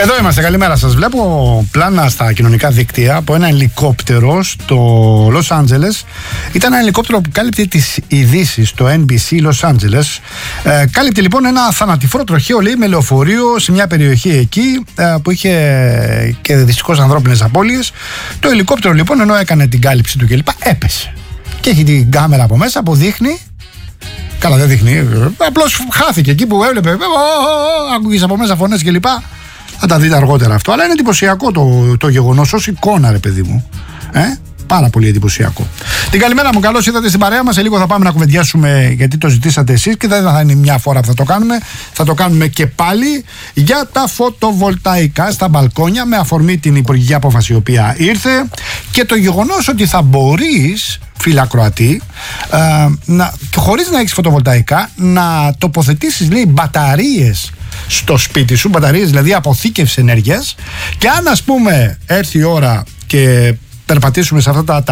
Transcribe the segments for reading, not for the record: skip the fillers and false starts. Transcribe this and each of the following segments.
Εδώ είμαστε, καλημέρα σας. Βλέπω πλάνα στα κοινωνικά δίκτυα από ένα ελικόπτερο στο Λος Άντζελες. Ήταν ένα ελικόπτερο που κάλυπτε τις ειδήσεις στο NBC Λος Άντζελες. Κάλυπτε λοιπόν ένα θανατηφόρο τροχαίο, λέει, με λεωφορείο σε μια περιοχή εκεί που είχε και δυστυχώς ανθρώπινες απώλειες. Το ελικόπτερο λοιπόν, ενώ έκανε την κάλυψη του κλπ, έπεσε. Και έχει την κάμερα από μέσα που δείχνει. Καλά, δεν δείχνει. Απλώς χάθηκε εκεί που έβλεπε. Ακούγες από μέσα φωνές κλπ. Θα τα δείτε αργότερα αυτό. Αλλά είναι εντυπωσιακό το γεγονός ως εικόνα, ρε παιδί μου. Πάρα πολύ εντυπωσιακό. Την καλημέρα μου, καλώς ήρθατε στην παρέα μας. Σε λίγο θα πάμε να κουβεντιάσουμε, γιατί το ζητήσατε εσείς και δεν θα είναι μια φορά που θα το κάνουμε. Θα το κάνουμε και πάλι για τα φωτοβολταϊκά στα μπαλκόνια, με αφορμή την υπουργική απόφαση η οποία ήρθε και το γεγονός ότι θα μπορείς, φίλε ακροατή, χωρίς να έχεις φωτοβολταϊκά, να τοποθετήσεις, λέει, μπαταρίες στο σπίτι σου, μπαταρίες δηλαδή αποθήκευση ενέργειας, και αν, ας πούμε, έρθει η ώρα και περπατήσουμε σε αυτά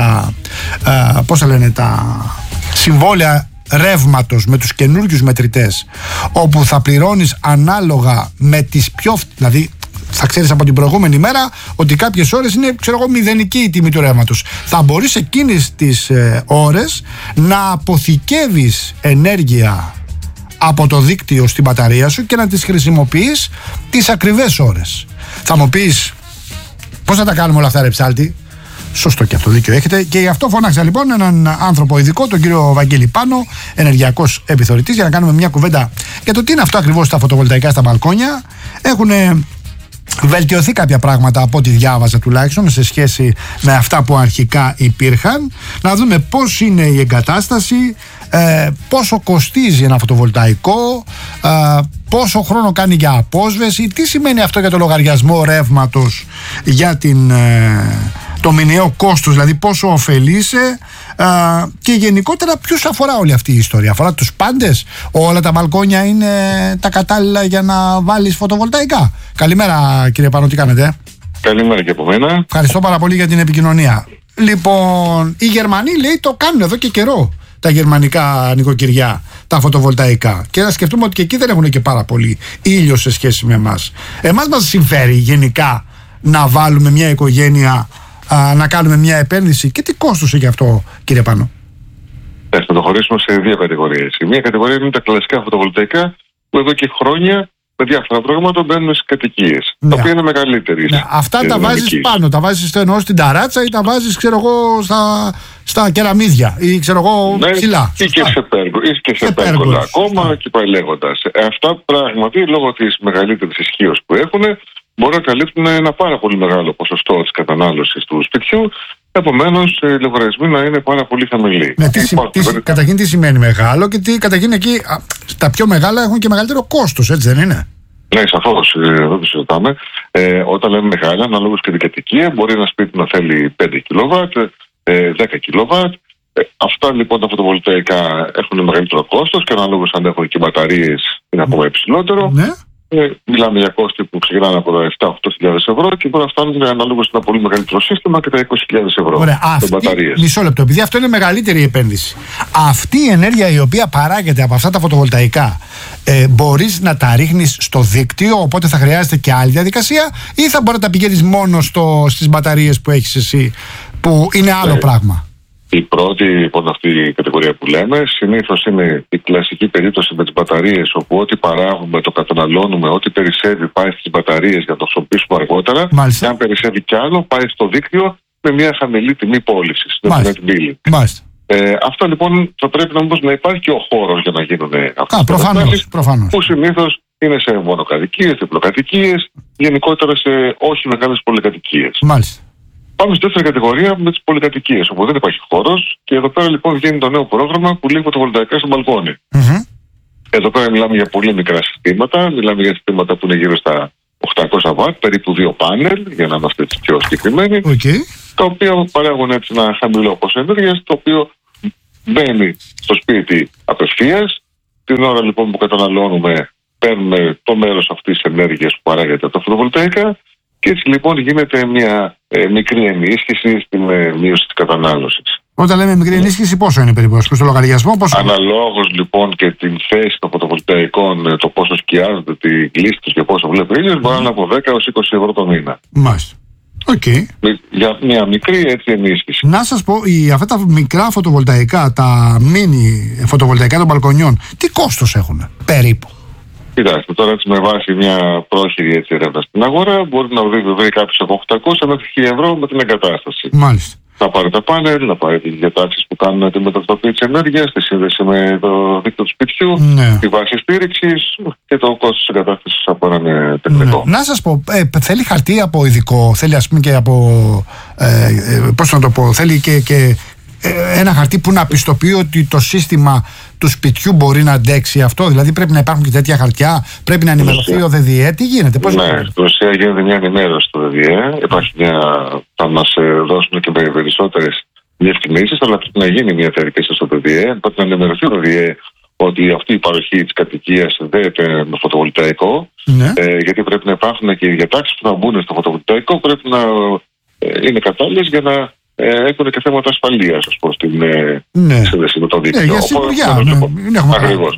τα συμβόλαια ρεύματος με τους καινούργιους μετρητές, όπου θα πληρώνεις ανάλογα με τις πιο, δηλαδή θα ξέρεις από την προηγούμενη μέρα ότι κάποιες ώρες είναι, ξέρω εγώ, μηδενική η τιμή του ρεύματος. Θα μπορείς εκείνες τις ώρες να αποθηκεύεις ενέργεια από το δίκτυο στην μπαταρία σου και να τις χρησιμοποιείς τις ακριβές ώρες. Θα μου πεις, πώς θα τα κάνουμε όλα αυτά, ρε ψάλτη? Σωστό, και αυτό δίκιο έχετε. Και γι' αυτό φώναξα λοιπόν έναν άνθρωπο ειδικό, τον κύριο Βαγγέλη Πάνο, ενεργειακός επιθεωρητής, για να κάνουμε μια κουβέντα για το τι είναι αυτό ακριβώς τα φωτοβολταϊκά στα μπαλκόνια. Έχουν βελτιωθεί κάποια πράγματα από ό,τι διάβαζα, τουλάχιστον σε σχέση με αυτά που αρχικά υπήρχαν. Να δούμε πώς είναι η εγκατάσταση, πόσο κοστίζει ένα φωτοβολταϊκό, πόσο χρόνο κάνει για απόσβεση, τι σημαίνει αυτό για το λογαριασμό ρεύματος, για το μηνιαίο κόστος, δηλαδή πόσο ωφελείσαι, και γενικότερα ποιους αφορά όλη αυτή η ιστορία? Αφορά τους πάντες? Όλα τα μπαλκόνια είναι τα κατάλληλα για να βάλεις φωτοβολταϊκά? Καλημέρα, κύριε Πάνο, τι κάνετε? Καλημέρα και από μένα. Ευχαριστώ πάρα πολύ για την επικοινωνία. Λοιπόν, οι Γερμανοί, λέει, το κάνουν εδώ και καιρό, τα γερμανικά νοικοκυριά, τα φωτοβολταϊκά. Και να σκεφτούμε ότι και εκεί δεν έχουν και πάρα πολύ ήλιο σε σχέση με εμάς. Εμάς μας συμφέρει γενικά να βάλουμε μια οικογένεια, να κάνουμε μια επένδυση, και τι κόστος έχει αυτό, κύριε Πάνο? Θα το χωρίσουμε σε δύο κατηγορίες. Η μία κατηγορία είναι τα κλασικά φωτοβολταϊκά, που εδώ και χρόνια με διάφορα προγράμματα μπαίνουν στις κατοικίες. Ναι. Τα οποία είναι μεγαλύτερη. Ναι. Αυτά τα βάζεις πάνω, τα βάζεις εννοώ στην ταράτσα, ή τα βάζεις, ξέρω εγώ, στα κεραμίδια, ή ξέρω εγώ, ψηλά. Ή και σε πέργολα ακόμα, και πάει λέγοντας. Αυτά πράγματι, λόγω της μεγαλύτερης ισχύως που έχουν, μπορούν να καλύπτουν ένα πάρα πολύ μεγάλο ποσοστό της κατανάλωσης του σπιτιού. Επομένως, οι λογαριασμοί να είναι πάρα πολύ χαμηλοί. Ναι, καταρχήν τι σημαίνει μεγάλο, και τι καταρχήν εκεί τα πιο μεγάλα έχουν και μεγαλύτερο κόστος, έτσι δεν είναι? Ναι, σαφώς, δεν το συζητάμε. Όταν λέμε μεγάλα, αναλόγως και την κατοικία, μπορεί ένα σπίτι να θέλει 5 κιλοβάτ, 10 κιλοβάτ. Αυτά λοιπόν τα φωτοβολταϊκά έχουν μεγαλύτερο κόστος, και ανάλογως αν έχουν και μπαταρίες είναι ακόμα υψηλότερο. Ναι. Μιλάμε για κόστη που ξεκινάνε από τα 7-8.000 ευρώ και μπορεί να φτάνουν ανάλογα σε ένα πολύ μεγαλύτερο σύστημα και τα 20.000 ευρώ. Ωραία, μισό λεπτό, επειδή αυτό είναι μεγαλύτερη επένδυση. Αυτή η ενέργεια η οποία παράγεται από αυτά τα φωτοβολταϊκά, μπορείς να τα ρίχνεις στο δίκτυο, οπότε θα χρειάζεται και άλλη διαδικασία, ή θα μπορεί να τα πηγαίνεις μόνο στις μπαταρίες που έχεις εσύ, που είναι άλλο πράγμα? Η πρώτη λοιπόν αυτή η κατηγορία που λέμε συνήθως είναι η κλασική περίπτωση με τις μπαταρίες, όπου ό,τι παράγουμε το καταναλώνουμε, ό,τι περισσεύει πάει στις μπαταρίες για να το χρησιμοποιήσουμε αργότερα. Μάλιστα. Και αν περισσεύει κι άλλο, πάει στο δίκτυο με μια χαμηλή τιμή πώλησης. Αυτό λοιπόν θα πρέπει όμως να υπάρχει και ο χώρος για να γίνουν αυτές τις προφανώς. Που συνήθως είναι σε μονοκατοικίες, διπλοκατοικίες, γενικότερα σε όχι μεγάλες πολυκατοικίες. Μάλιστα. Πάμε στη δεύτερη κατηγορία με τις πολυκατοικίες, όπου δεν υπάρχει χώρος, και εδώ πέρα λοιπόν βγαίνει το νέο πρόγραμμα που λέει φωτοβολταϊκά στο μπαλκόνι. Εδώ πέρα μιλάμε για πολύ μικρά συστήματα, μιλάμε για συστήματα που είναι γύρω στα 800 βατ, περίπου 2 πάνελ, για να είμαστε πιο συγκεκριμένοι, τα οποία παράγουν έτσι ένα χαμηλό ποσό ενέργειας, το οποίο μπαίνει στο σπίτι απευθείας. Την ώρα λοιπόν που καταναλώνουμε, παίρνουμε το μέρος αυτής της ενέργειας που παράγεται από τα φωτοβολταϊκά, και έτσι λοιπόν γίνεται μια μικρή ενίσχυση στην μείωση της κατανάλωσης. Όταν λέμε μικρή ενίσχυση, πόσο είναι περίπου, προς το λογαριασμό, πόσο? Αναλόγως λοιπόν και την θέση των φωτοβολταϊκών, το πόσο σκιάζονται, τη κλίση τους και πόσο βλέπει ήλιος, μπορεί να είναι από 10 έως 20 ευρώ το μήνα. Μάλιστα. Okay. Για μια μικρή έτσι ενίσχυση. Να σας πω, αυτά τα μικρά φωτοβολταϊκά, τα μίνι φωτοβολταϊκά των μπαλκονιών, τι κόστος έχουν περίπου? Κοιτάξτε, τώρα έτσι με βάση μια πρόχειρη έρευνα στην αγορά, μπορεί να βρει κάποιος από 800 μέχρι 1000 ευρώ με την εγκατάσταση. Μάλιστα. Να πάρει τα πάνελ, να πάρει τις διατάξεις που κάνουν τη μετατροπή της ενέργειας, τη σύνδεση με το δίκτυο του σπιτιού, τη βάση στήριξης και το κόστος της εγκατάστασης από έναν τεχνικό. Να σας πω, θέλει χαρτί από ειδικό, θέλει ας πούμε και από, πώς να το πω, θέλει και ένα χαρτί που να πιστοποιεί ότι το σύστημα του σπιτιού μπορεί να αντέξει αυτό, δηλαδή πρέπει να υπάρχουν και τέτοια χαρτιά, πρέπει να ενημερωθεί ο ΔΔΕ, τι γίνεται, πώς γίνεται? Ναι, στην ουσία γίνεται μια ενημέρωση στο ΔΔΕ, θα μας δώσουν και περισσότερες διευκρινήσεις, αλλά πρέπει να γίνει μια διαδικασία στο ΔΔΕ, πρέπει να ενημερωθεί ο ΔΔΕ ότι αυτή η παροχή της κατοικίας συνδέεται με φωτοβολταϊκό, γιατί πρέπει να υπάρχουν και οι διατάξεις που θα μπουν στο φωτοβολταϊκό, πρέπει να είναι κατάλληλες για να έχουν και θέματα ασφαλείας ως προς την σύνδεση με το δίκτυο. Για σιγουριά. Ακριβώς.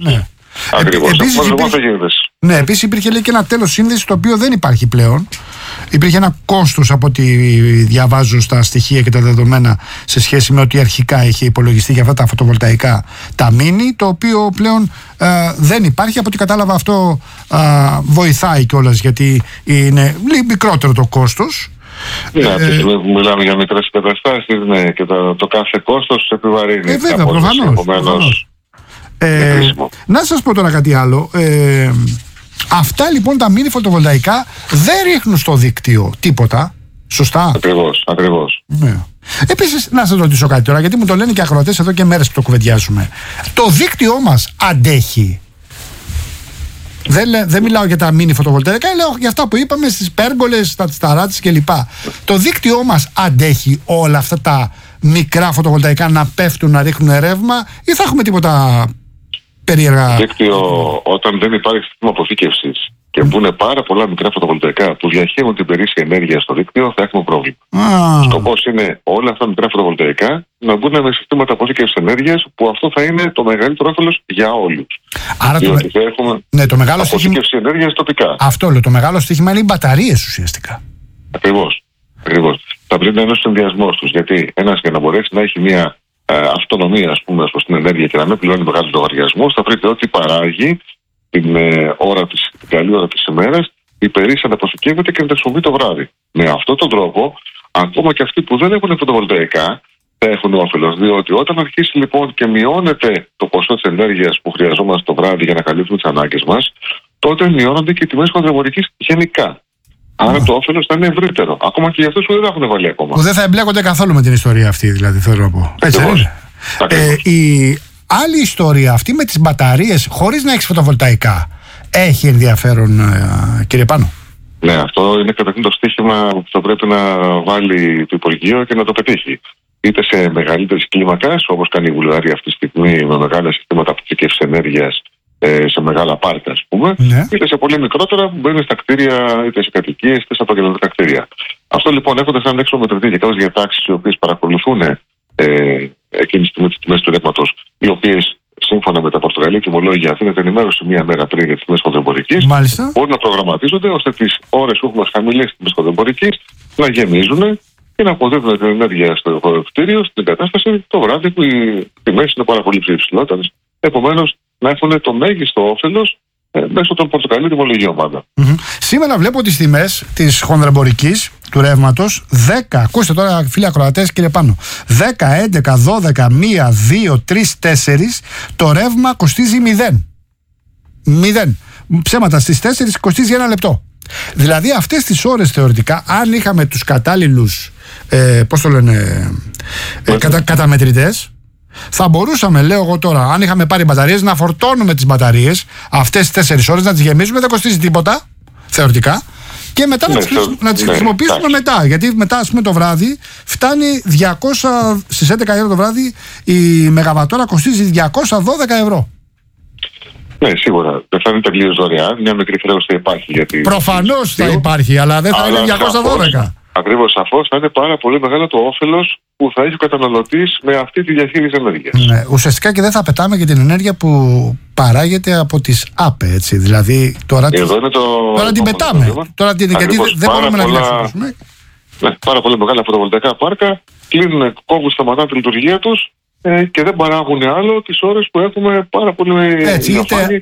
Επίσης υπήρχε λέει και ένα τέλος σύνδεσης το οποίο δεν υπάρχει πλέον. Υπήρχε ένα κόστος από ό,τι διαβάζω στα στοιχεία και τα δεδομένα σε σχέση με ό,τι αρχικά είχε υπολογιστεί για αυτά τα φωτοβολταϊκά τα μίνι, το οποίο πλέον δεν υπάρχει. Από ό,τι κατάλαβα αυτό βοηθάει κιόλας, γιατί είναι μικρότερο το κόστος. Μιλάμε για μικρές εγκαταστάσεις, και το κάθε κόστος επιβαρύνει. Βέβαια, προφανώς. Να σας πω τώρα κάτι άλλο. Αυτά λοιπόν τα μίνι φωτοβολταϊκά δεν ρίχνουν στο δίκτυο τίποτα. Σωστά? Ακριβώς. Επίσης, να σας ρωτήσω κάτι τώρα, γιατί μου το λένε και ακροατές εδώ και μέρες που το κουβεντιάζουμε. Το δίκτυό μας αντέχει? Δεν μιλάω για τα μίνι φωτοβολταϊκά, λέω για αυτά που είπαμε στις πέργολες, στα ταράτσες κλπ. Το δίκτυό μας αντέχει όλα αυτά τα μικρά φωτοβολταϊκά να πέφτουν, να ρίχνουν ρεύμα, ή θα έχουμε τίποτα περίεργα? Το δίκτυο, όταν δεν υπάρχει σύστημα αποθήκευσης και μπουν πάρα πολλά μικρά φωτοβολταϊκά που διαχέουν την περίσσια ενέργεια στο δίκτυο, θα έχουμε πρόβλημα. Ο σκοπός είναι όλα αυτά τα μικρά φωτοβολταϊκά να μπουν με συστήματα αποθήκευσης ενέργειας, που αυτό θα είναι το μεγαλύτερο όφελος για όλους. Άρα διότι θα έχουμε το μεγάλο αποθήκευση ενέργειας τοπικά. Αυτό λέω. Το μεγάλο στοίχημα είναι οι μπαταρίες ουσιαστικά. Ακριβώς. Θα πρέπει να είναι ο συνδυασμός τους. Γιατί ένας, για να μπορέσει να έχει μια αυτονομία, ας πούμε, προς την ενέργεια και να μην πληρώνει μεγάλους λογαριασμούς, θα πρέπει ότι παράγει την καλή ώρα της ημέρας, η περίσσια να αποθηκεύεται και να τα χρησιμοποιεί το βράδυ. Με αυτόν τον τρόπο, ακόμα και αυτοί που δεν έχουν φωτοβολταϊκά θα έχουν όφελος. Διότι όταν αρχίσει λοιπόν και μειώνεται το ποσό της ενέργειας που χρειαζόμαστε το βράδυ για να καλύψουμε τις ανάγκες μας, τότε μειώνονται και οι τιμές χονδρεμπορικής γενικά. Άρα το όφελος θα είναι ευρύτερο. Ακόμα και για αυτούς που δεν έχουν βάλει ακόμα. Που δεν θα εμπλέκονται καθόλου με την ιστορία αυτή, δηλαδή, θέλω να πω. Έτσι είναι. Η άλλη ιστορία αυτή με τις μπαταρίες, χωρίς να έχεις φωτοβολταϊκά, έχει ενδιαφέρον, κύριε Πάνο? Ναι, αυτό είναι καταρχήν το στοίχημα που θα πρέπει να βάλει το Υπουργείο και να το πετύχει. Είτε σε μεγαλύτερης κλίμακας, όπως κάνει η Βουλγαρία αυτή τη στιγμή, με μεγάλα συστήματα αποθήκευσης ενέργειας σε μεγάλα πάρκα, ας πούμε, είτε σε πολύ μικρότερα που μπαίνουν στα κτίρια, είτε σε κατοικίες, είτε στα επαγγελματικά κτίρια. Αυτό λοιπόν, έχοντας έναν έξω μετρητή και κάποιες διατάξεις οι οποίες παρακολουθούν εκείνη τη στιγμή τις τιμές του ρεύματος, οι οποίες σύμφωνα με τα πορτογαλία τιμολόγια αφήνεται ενημέρωση μία μέρα πριν για τις τιμές χονδρεμπορικής, μπορούν να προγραμματίζονται ώστε τις ώρες που έχουμε χαμηλές τιμές χονδρεμπορικής να γεμίζουν και να αποδίδουν την ενέργεια στο κτίριο, στην εγκατάσταση, το βράδυ που οι τιμές είναι πάρα πολύ υψηλότερες. Επομένως, να έχουν το μέγιστο όφελος μέσω των πορτοκαλίων τιμολογίων πάντα. Σήμερα βλέπω τις τιμές της χονδρεμπορικής του ρεύματος 10, ακούστε τώρα φίλοι ακροατές, κύριε Πάνο, 10, 11, 12, 1, 2, 3, 4, το ρεύμα κοστίζει 0. Ψέματα, στις 4 κοστίζει 1 λεπτό. Δηλαδή αυτές τις ώρες θεωρητικά, αν είχαμε τους κατάλληλους καταμετρητές, θα μπορούσαμε, λέω εγώ τώρα, αν είχαμε πάρει μπαταρίες, να φορτώνουμε τις μπαταρίες αυτές τις 4 ώρες, να τις γεμίζουμε, δεν κοστίζει τίποτα θεωρητικά, και μετά να τις χρησιμοποιήσουμε μετά. Γιατί μετά, ας πούμε, το βράδυ φτάνει 200, στις 11 η ώρα το βράδυ η μεγαβατόρα κοστίζει 212 ευρώ. Ναι, σίγουρα. Δεν θα είναι τελείως δωρεάν. Μια μικρή χρέωση θα υπάρχει. Γιατί προφανώς θα υπάρχει, αλλά δεν θα είναι 212. Ακριβώς, σαφώς θα είναι πάρα πολύ μεγάλο το όφελος που θα έχει ο καταναλωτής με αυτή τη διαχείριση ενέργειας. Ναι, ουσιαστικά και δεν θα πετάμε και την ενέργεια που παράγεται από τις ΑΠΕ, έτσι. Δηλαδή τώρα την πετάμε. Τώρα γιατί δεν μπορούμε να την εφαρμόσουμε. Ναι, πάρα πολύ μεγάλα φωτοβολταϊκά πάρκα κλείνουν, κόβουν, σταματάνε τη λειτουργία τους και δεν παράγουν άλλο τις ώρες που έχουμε πάρα πολύ έτσι,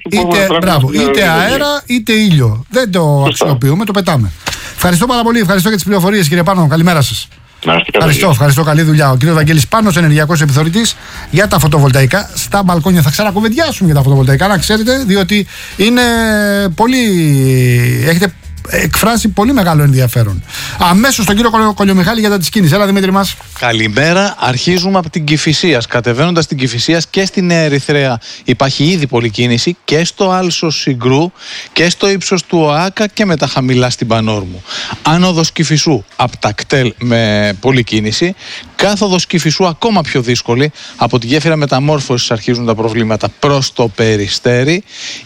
είτε αέρα είτε ήλιο. Δεν το αξιοποιούμε, το πετάμε. Ευχαριστώ πάρα πολύ, ευχαριστώ για τις πληροφορίες, κύριε Πάνο. Καλημέρα σας. Ευχαριστώ, καλή δουλειά. Ο κύριος Βαγγέλης Πάνος, ενεργειακός επιθεωρητής για τα φωτοβολταϊκά στα μπαλκόνια. Θα ξανακουβεντιάσουμε για τα φωτοβολταϊκά, να ξέρετε, διότι είναι πολύ. Έχετε εκφράσει πολύ μεγάλο ενδιαφέρον. Αμέσως τον κύριο Κολιομιχάλη για τα της κίνησης. Έλα, Δημήτρη μας. Καλημέρα. Αρχίζουμε από την Κηφισίας. Κατεβαίνοντας την Κηφισίας και στη Νέα Ερυθρέα υπάρχει ήδη πολλή κίνηση και στο άλσος Συγκρού και στο ύψος του ΟΑΚΑ και με τα χαμηλά στην Πανόρμου. Άνοδος Κηφισού από τα κτέλ με πολλή κίνηση. Κάθοδος Κηφισού ακόμα πιο δύσκολη. Από τη γέφυρα μεταμόρφωσης αρχίζουν τα προβλήματα προς το Περιστέρι.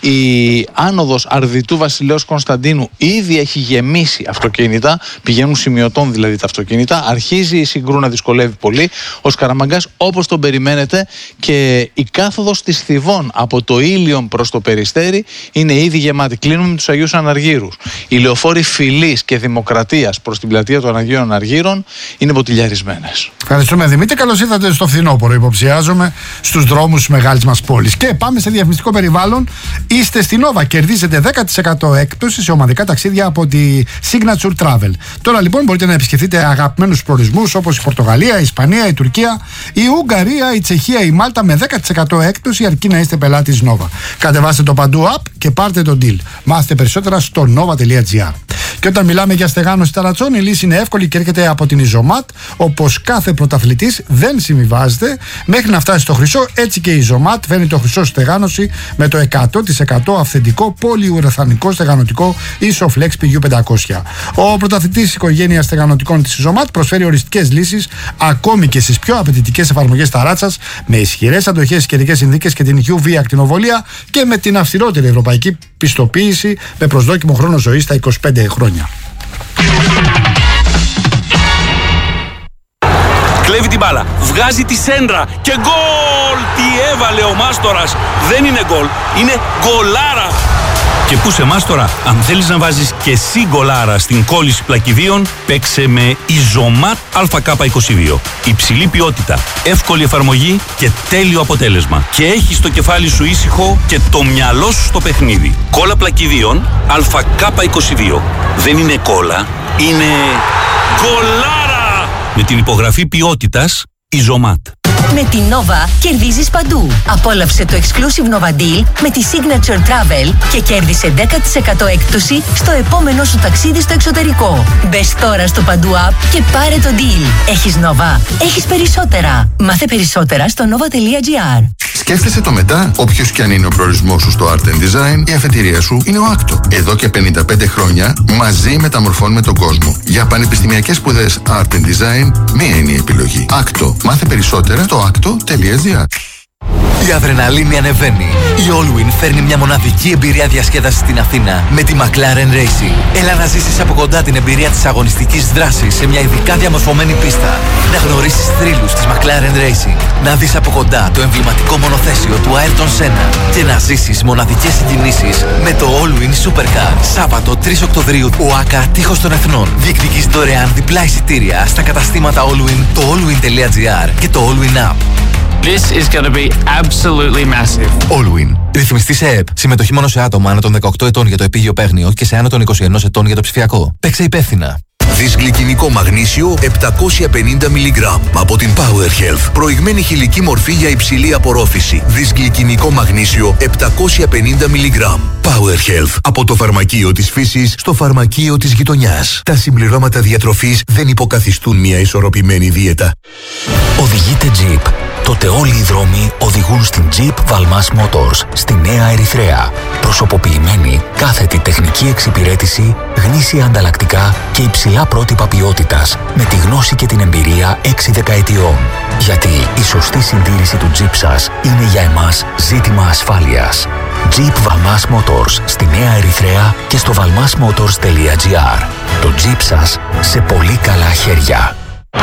Η άνοδος Αρδιτού Βασιλέως Κωνσταντίνου ήδη έχει γεμίσει αυτοκίνητα. Πηγαίνουν σημειωτών δηλαδή τα αυτοκίνητα. Αρχίζει η Συγκρού να δυσκολεύει πολύ. Ο Σκαραμαγκάς όπως τον περιμένετε και η κάθοδος της Θηβών από το Ήλιον προς το Περιστέρι είναι ήδη γεμάτη. Κλείνουμε με τους Αγίους Αναργύρους. Οι λεωφόροι Φυλής και Δημοκρατίας προς την πλατεία των Αγίων Αναργύρων είναι μποτιλιαρισμένες. Ευχαριστούμε, Δημήτρη. Καλώς ήρθατε στο φθινόπωρο, υποψιάζομαι, στους δρόμους της μεγάλης μας πόλης. Και πάμε σε διαφημιστικό περιβάλλον. Είστε στην Nova. Κερδίζετε 10% έκπτωση σε ομαδικά ταξίδια από τη Signature Travel. Τώρα λοιπόν μπορείτε να επισκεφτείτε αγαπημένους προορισμούς όπως η Πορτογαλία, η Ισπανία, η Τουρκία, η Ουγγαρία, η Τσεχία, η Μάλτα με 10% έκπτωση αρκεί να είστε πελάτης Nova. Κατεβάστε το παντού app και πάρτε το deal. Μάθετε περισσότερα στο nova.gr. Και όταν μιλάμε για στεγάνωση ταρατσών, η λύση είναι εύκολη και έρχεται από την Ιζωμάτ. Όπως κάθε πρωταθλητής δεν συμβιβάζεται μέχρι να φτάσει στο χρυσό, έτσι και η Ιζωμάτ φέρνει το χρυσό στεγάνωση με το 100% αυθεντικό πολυουραθανικό στεγανωτικό Isoflex PU500. Ο πρωταθλητής της οικογένειας στεγανωτικών της Ιζωμάτ προσφέρει οριστικές λύσεις ακόμη και στις πιο απαιτητικές εφαρμογές ταράτσας με ισχυρές αντοχές στις καιρικές συνθήκες και την UV ακτινοβολία και με την αυστηρότερη ευρωπαϊκή πιστοποίηση με προσδόκιμο χρόνο ζωής στα 25 χρόνια. Κλέβει την μπάλα, βγάζει τη σέντρα και γκολ! Τι έβαλε ο Μάστορας! Δεν είναι γκολ, είναι γκολάρα! Και πού σε Μάστορα, αν θέλεις να βάζεις και εσύ γκολάρα στην κόλληση πλακιδίων, παίξε με Ιζωμάτ ΑΚ22. Υψηλή ποιότητα, εύκολη εφαρμογή και τέλειο αποτέλεσμα. Και έχεις το κεφάλι σου ήσυχο και το μυαλό σου στο παιχνίδι. Κόλλα πλακιδίων ΑΚ22. Δεν είναι κόλλα, είναι γκολάρα! Με την υπογραφή ποιότητας Ιζωμάτ. Με την Nova κερδίζεις παντού. Απόλαυσε το exclusive Nova Deal με τη Signature Travel και κέρδισε 10% έκπτωση στο επόμενο σου ταξίδι στο εξωτερικό. Μπες τώρα στο παντού app και πάρε το deal. Έχεις Nova, έχεις περισσότερα. Μάθε περισσότερα στο nova.gr. Σκέφτεσαι το μετά, όποιος κι αν είναι ο προορισμός σου στο Art Design, η αφετηρία σου είναι ο Άκτο. Εδώ και 55 χρόνια μαζί μεταμορφώνουμε τον κόσμο. Για πανεπιστημιακές σπουδές Art Design, μία είναι η επιλογή. Άκτο. Μάθε περισσότερα στο acto.gr. Η αδρεναλίνη ανεβαίνει. Η Allwyn φέρνει μια μοναδική εμπειρία διασκέδασης στην Αθήνα με τη McLaren Racing. Έλα να ζήσεις από κοντά την εμπειρία της αγωνιστικής δράσης σε μια ειδικά διαμορφωμένη πίστα. Να γνωρίσεις θρύλους της McLaren Racing. Να δεις από κοντά το εμβληματικό μονοθέσιο του Ayrton Senna. Και να ζήσεις μοναδικές συγκινήσεις με το Allwyn Supercar. Σάββατο 3 Οκτωβρίου, ΟΑΚΑ Τείχος των Εθνών. Διεκδικείς δωρεάν διπλά εισιτήρια στα καταστήματα Allwyn, το allwyn.gr και το Allwyn App. This is going to be absolutely massive. Allwyn. Ρυθμιστής ΕΕΠ. Συμμετοχή μόνο σε άτομα άνω των 18 ετών για το επίγειο παίγνιο και σε άνω των 21 ετών για το ψηφιακό. Παίξε υπεύθυνα. Δυσγλυκινικό μαγνήσιο 750 mg από την Power Health. Προηγμένη χηλική μορφή για υψηλή απορρόφηση. Δυσγλυκινικό μαγνήσιο 750 mg. Power Health. Από το φαρμακείο της φύσης στο φαρμακείο της γειτονιάς. Τα συμπληρώματα διατροφής δεν υποκαθιστούν μια ισορροπημένη δίαιτα. Οδηγείτε Jeep. Τότε όλοι οι δρόμοι οδηγούν στην Jeep Valmas Motors στη Νέα Ερυθρέα. Προσωποποιημένη, κάθετη τεχνική εξυπηρέτηση, γνήσια ανταλλακτικά και υψηλά πρότυπα ποιότητας με τη γνώση και την εμπειρία 6 δεκαετιών. Γιατί η σωστή συντήρηση του Jeep σας είναι για εμάς ζήτημα ασφάλειας. Jeep Valmas Motors στη Νέα Ερυθρέα και στο valmasmotors.gr. Το Jeep σας σε πολύ καλά χέρια.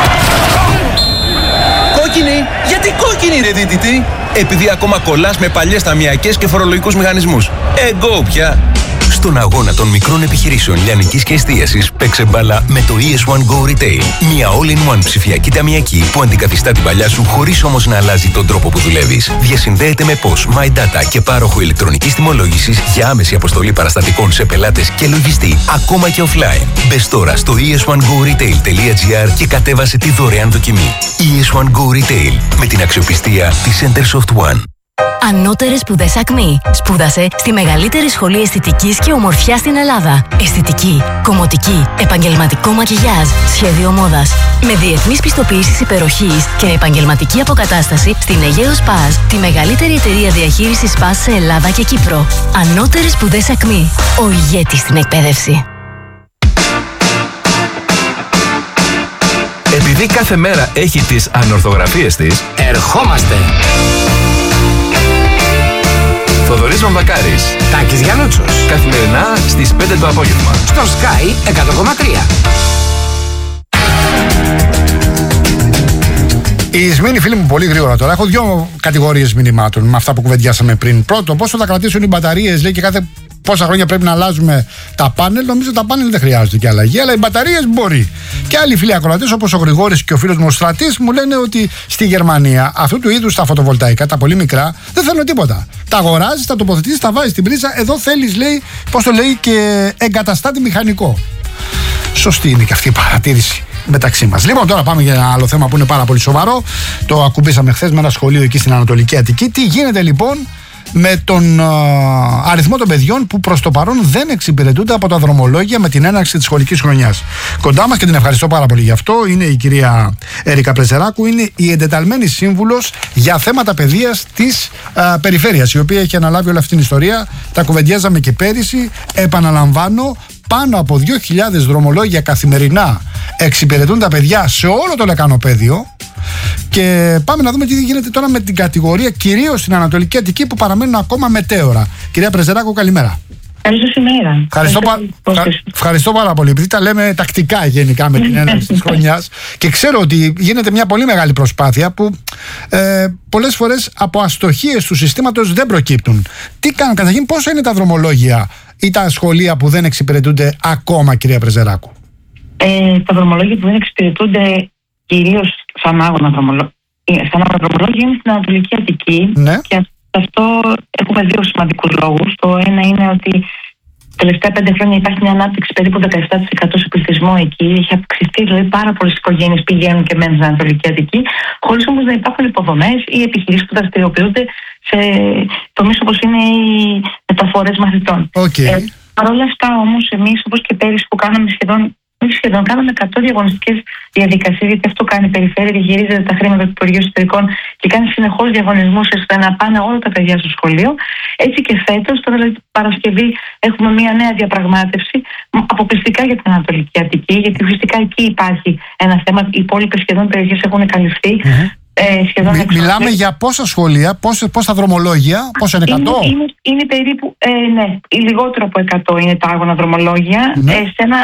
Κόκκινη! Γιατί κόκκινη ρε δίτητη? Επειδή ακόμα κολλάς με παλιές ταμιακές και φορολογικούς μηχανισμούς. Εγώ πια! Στον αγώνα των μικρών επιχειρήσεων λιανικής και εστίασης παίξε μπάλα με το ES1 Go Retail. Μια all-in-one ψηφιακή ταμιακή που αντικαθιστά την παλιά σου χωρίς όμως να αλλάζει τον τρόπο που δουλεύεις. Διασυνδέεται με POS, My Data και πάροχο ηλεκτρονικής τιμολόγησης για άμεση αποστολή παραστατικών σε πελάτες και λογιστή, ακόμα και offline. Μπες τώρα στο es1goretail.gr και κατέβασε τη δωρεάν δοκιμή. ES1 Go Retail με την αξιοπιστία της Centersoft One. Ανώτερες σπουδές Ακμή. Σπούδασε στη μεγαλύτερη σχολή αισθητικής και ομορφιάς στην Ελλάδα. Αισθητική, κομμωτική, επαγγελματικό μακιγιάζ, σχέδιο μόδας. Με διεθνείς πιστοποιήσεις υπεροχής και επαγγελματική αποκατάσταση στην Αιγαίο Σπας, τη μεγαλύτερη εταιρεία διαχείρισης Σπας σε Ελλάδα και Κύπρο. Ανώτερες σπουδές Ακμή. Ο ηγέτης στην εκπαίδευση. Επειδή κάθε μέρα έχει τις ανορθογραφίες της, ερχόμαστε! Θοδωρής Μαμβακάρης, Τάκης Γιαννούτσος. Καθημερινά στις 5 το απόγευμα. Στο Sky 100,3. Η Σμήνη, φίλοι μου, πολύ γρήγορα τώρα. Έχω δύο κατηγορίες μηνυμάτων με αυτά που κουβεντιάσαμε πριν. Πρώτο, πόσο θα κρατήσουν οι μπαταρίες, λέει, και κάθε πόσα χρόνια πρέπει να αλλάζουμε τα πάνελ. Νομίζω τα πάνελ δεν χρειάζονται και αλλαγή, αλλά οι μπαταρίες μπορεί. Και άλλοι φίλοι ακροατές, όπως ο Γρηγόρης και ο φίλος μου ο Στρατής, μου λένε ότι στη Γερμανία αυτού του είδους τα φωτοβολταϊκά, τα πολύ μικρά, δεν θέλουν τίποτα. Τα αγοράζεις, τα τοποθετήσεις, τα βάζεις στην πρίζα. Εδώ θέλεις, λέει, πώς το λέει, και εγκαταστάτη μηχανικό. Σωστή είναι και αυτή η παρατήρηση μεταξύ μας. Λοιπόν, τώρα πάμε για ένα άλλο θέμα που είναι πάρα πολύ σοβαρό. Το ακουμπήσαμε χθες με ένα σχολείο εκεί στην Ανατολική Αττική. Τι γίνεται λοιπόν με τον αριθμό των παιδιών που προς το παρόν δεν εξυπηρετούνται από τα δρομολόγια με την έναρξη της σχολικής χρονιάς? Κοντά μας, και την ευχαριστώ πάρα πολύ γι' αυτό, είναι η κυρία Έρικα Πρεζεράκου, είναι η εντεταλμένη σύμβουλος για θέματα παιδείας της περιφέρειας, η οποία έχει αναλάβει όλη αυτή την ιστορία. Τα κουβεντιάζαμε και πέρυσι. Επαναλαμβάνω, πάνω από 2.000 δρομολόγια καθημερινά εξυπηρετούν τα παιδιά σε όλο το λεκανοπέδιο. Και πάμε να δούμε τι γίνεται τώρα με την κατηγορία, κυρίως στην Ανατολική Αττική, που παραμένουν ακόμα μετέωρα. Κυρία Πρεζεράκου, καλημέρα. Καλή σας ημέρα. Ευχαριστώ πάρα πολύ. Επειδή τα λέμε τακτικά γενικά με την έναρξη της χρονιάς και ξέρω ότι γίνεται μια πολύ μεγάλη προσπάθεια που πολλές φορές από αστοχίες του συστήματος δεν προκύπτουν. Τι κάνουν καταρχήν, πόσα είναι τα δρομολόγια ή τα σχολεία που δεν εξυπηρετούνται ακόμα, κυρία Πρεζεράκου? Τα δρομολόγια που δεν εξυπηρετούνται κυρίως σαν άγωνα δρομολόγια είναι στην Ανατολική Αττική. Ναι. Και αυτό έχουμε δύο σημαντικούς λόγους. Το ένα είναι ότι τα τελευταία 5 χρόνια υπάρχει μια ανάπτυξη περίπου 17% σε πληθυσμό εκεί. Έχει αυξηθεί, δηλαδή πάρα πολλές οικογένειες πηγαίνουν και μένουν στην Ανατολική Αττική, χωρίς όμως να υπάρχουν υποδομές ή επιχειρήσεις που δραστηριοποιούνται σε τομείς όπως είναι οι μεταφορές μαθητών. Παρ' όλα αυτά όμως, εμείς όπως και πέρυσι που κάναμε κάναμε 100 διαγωνιστικές διαδικασίες, γιατί αυτό κάνει η περιφέρεια, διαχειρίζεται τα χρήματα του Υπουργείου Εσωτερικών και κάνει συνεχώς διαγωνισμούς ώστε να πάνε όλα τα παιδιά στο σχολείο. Έτσι και φέτος, τώρα δηλαδή Παρασκευή, έχουμε μια νέα διαπραγμάτευση αποκλειστικά για την Ανατολική Αττική, γιατί ουσιαστικά εκεί υπάρχει ένα θέμα. Οι υπόλοιπες σχεδόν περιοχές έχουν καλυφθεί. Μιλάμε για πόσα σχολεία, πόσα δρομολόγια, πόσα είναι 100? Είναι περίπου, ναι, λιγότερο από 100 είναι τα άγωνα δρομολόγια. Ναι.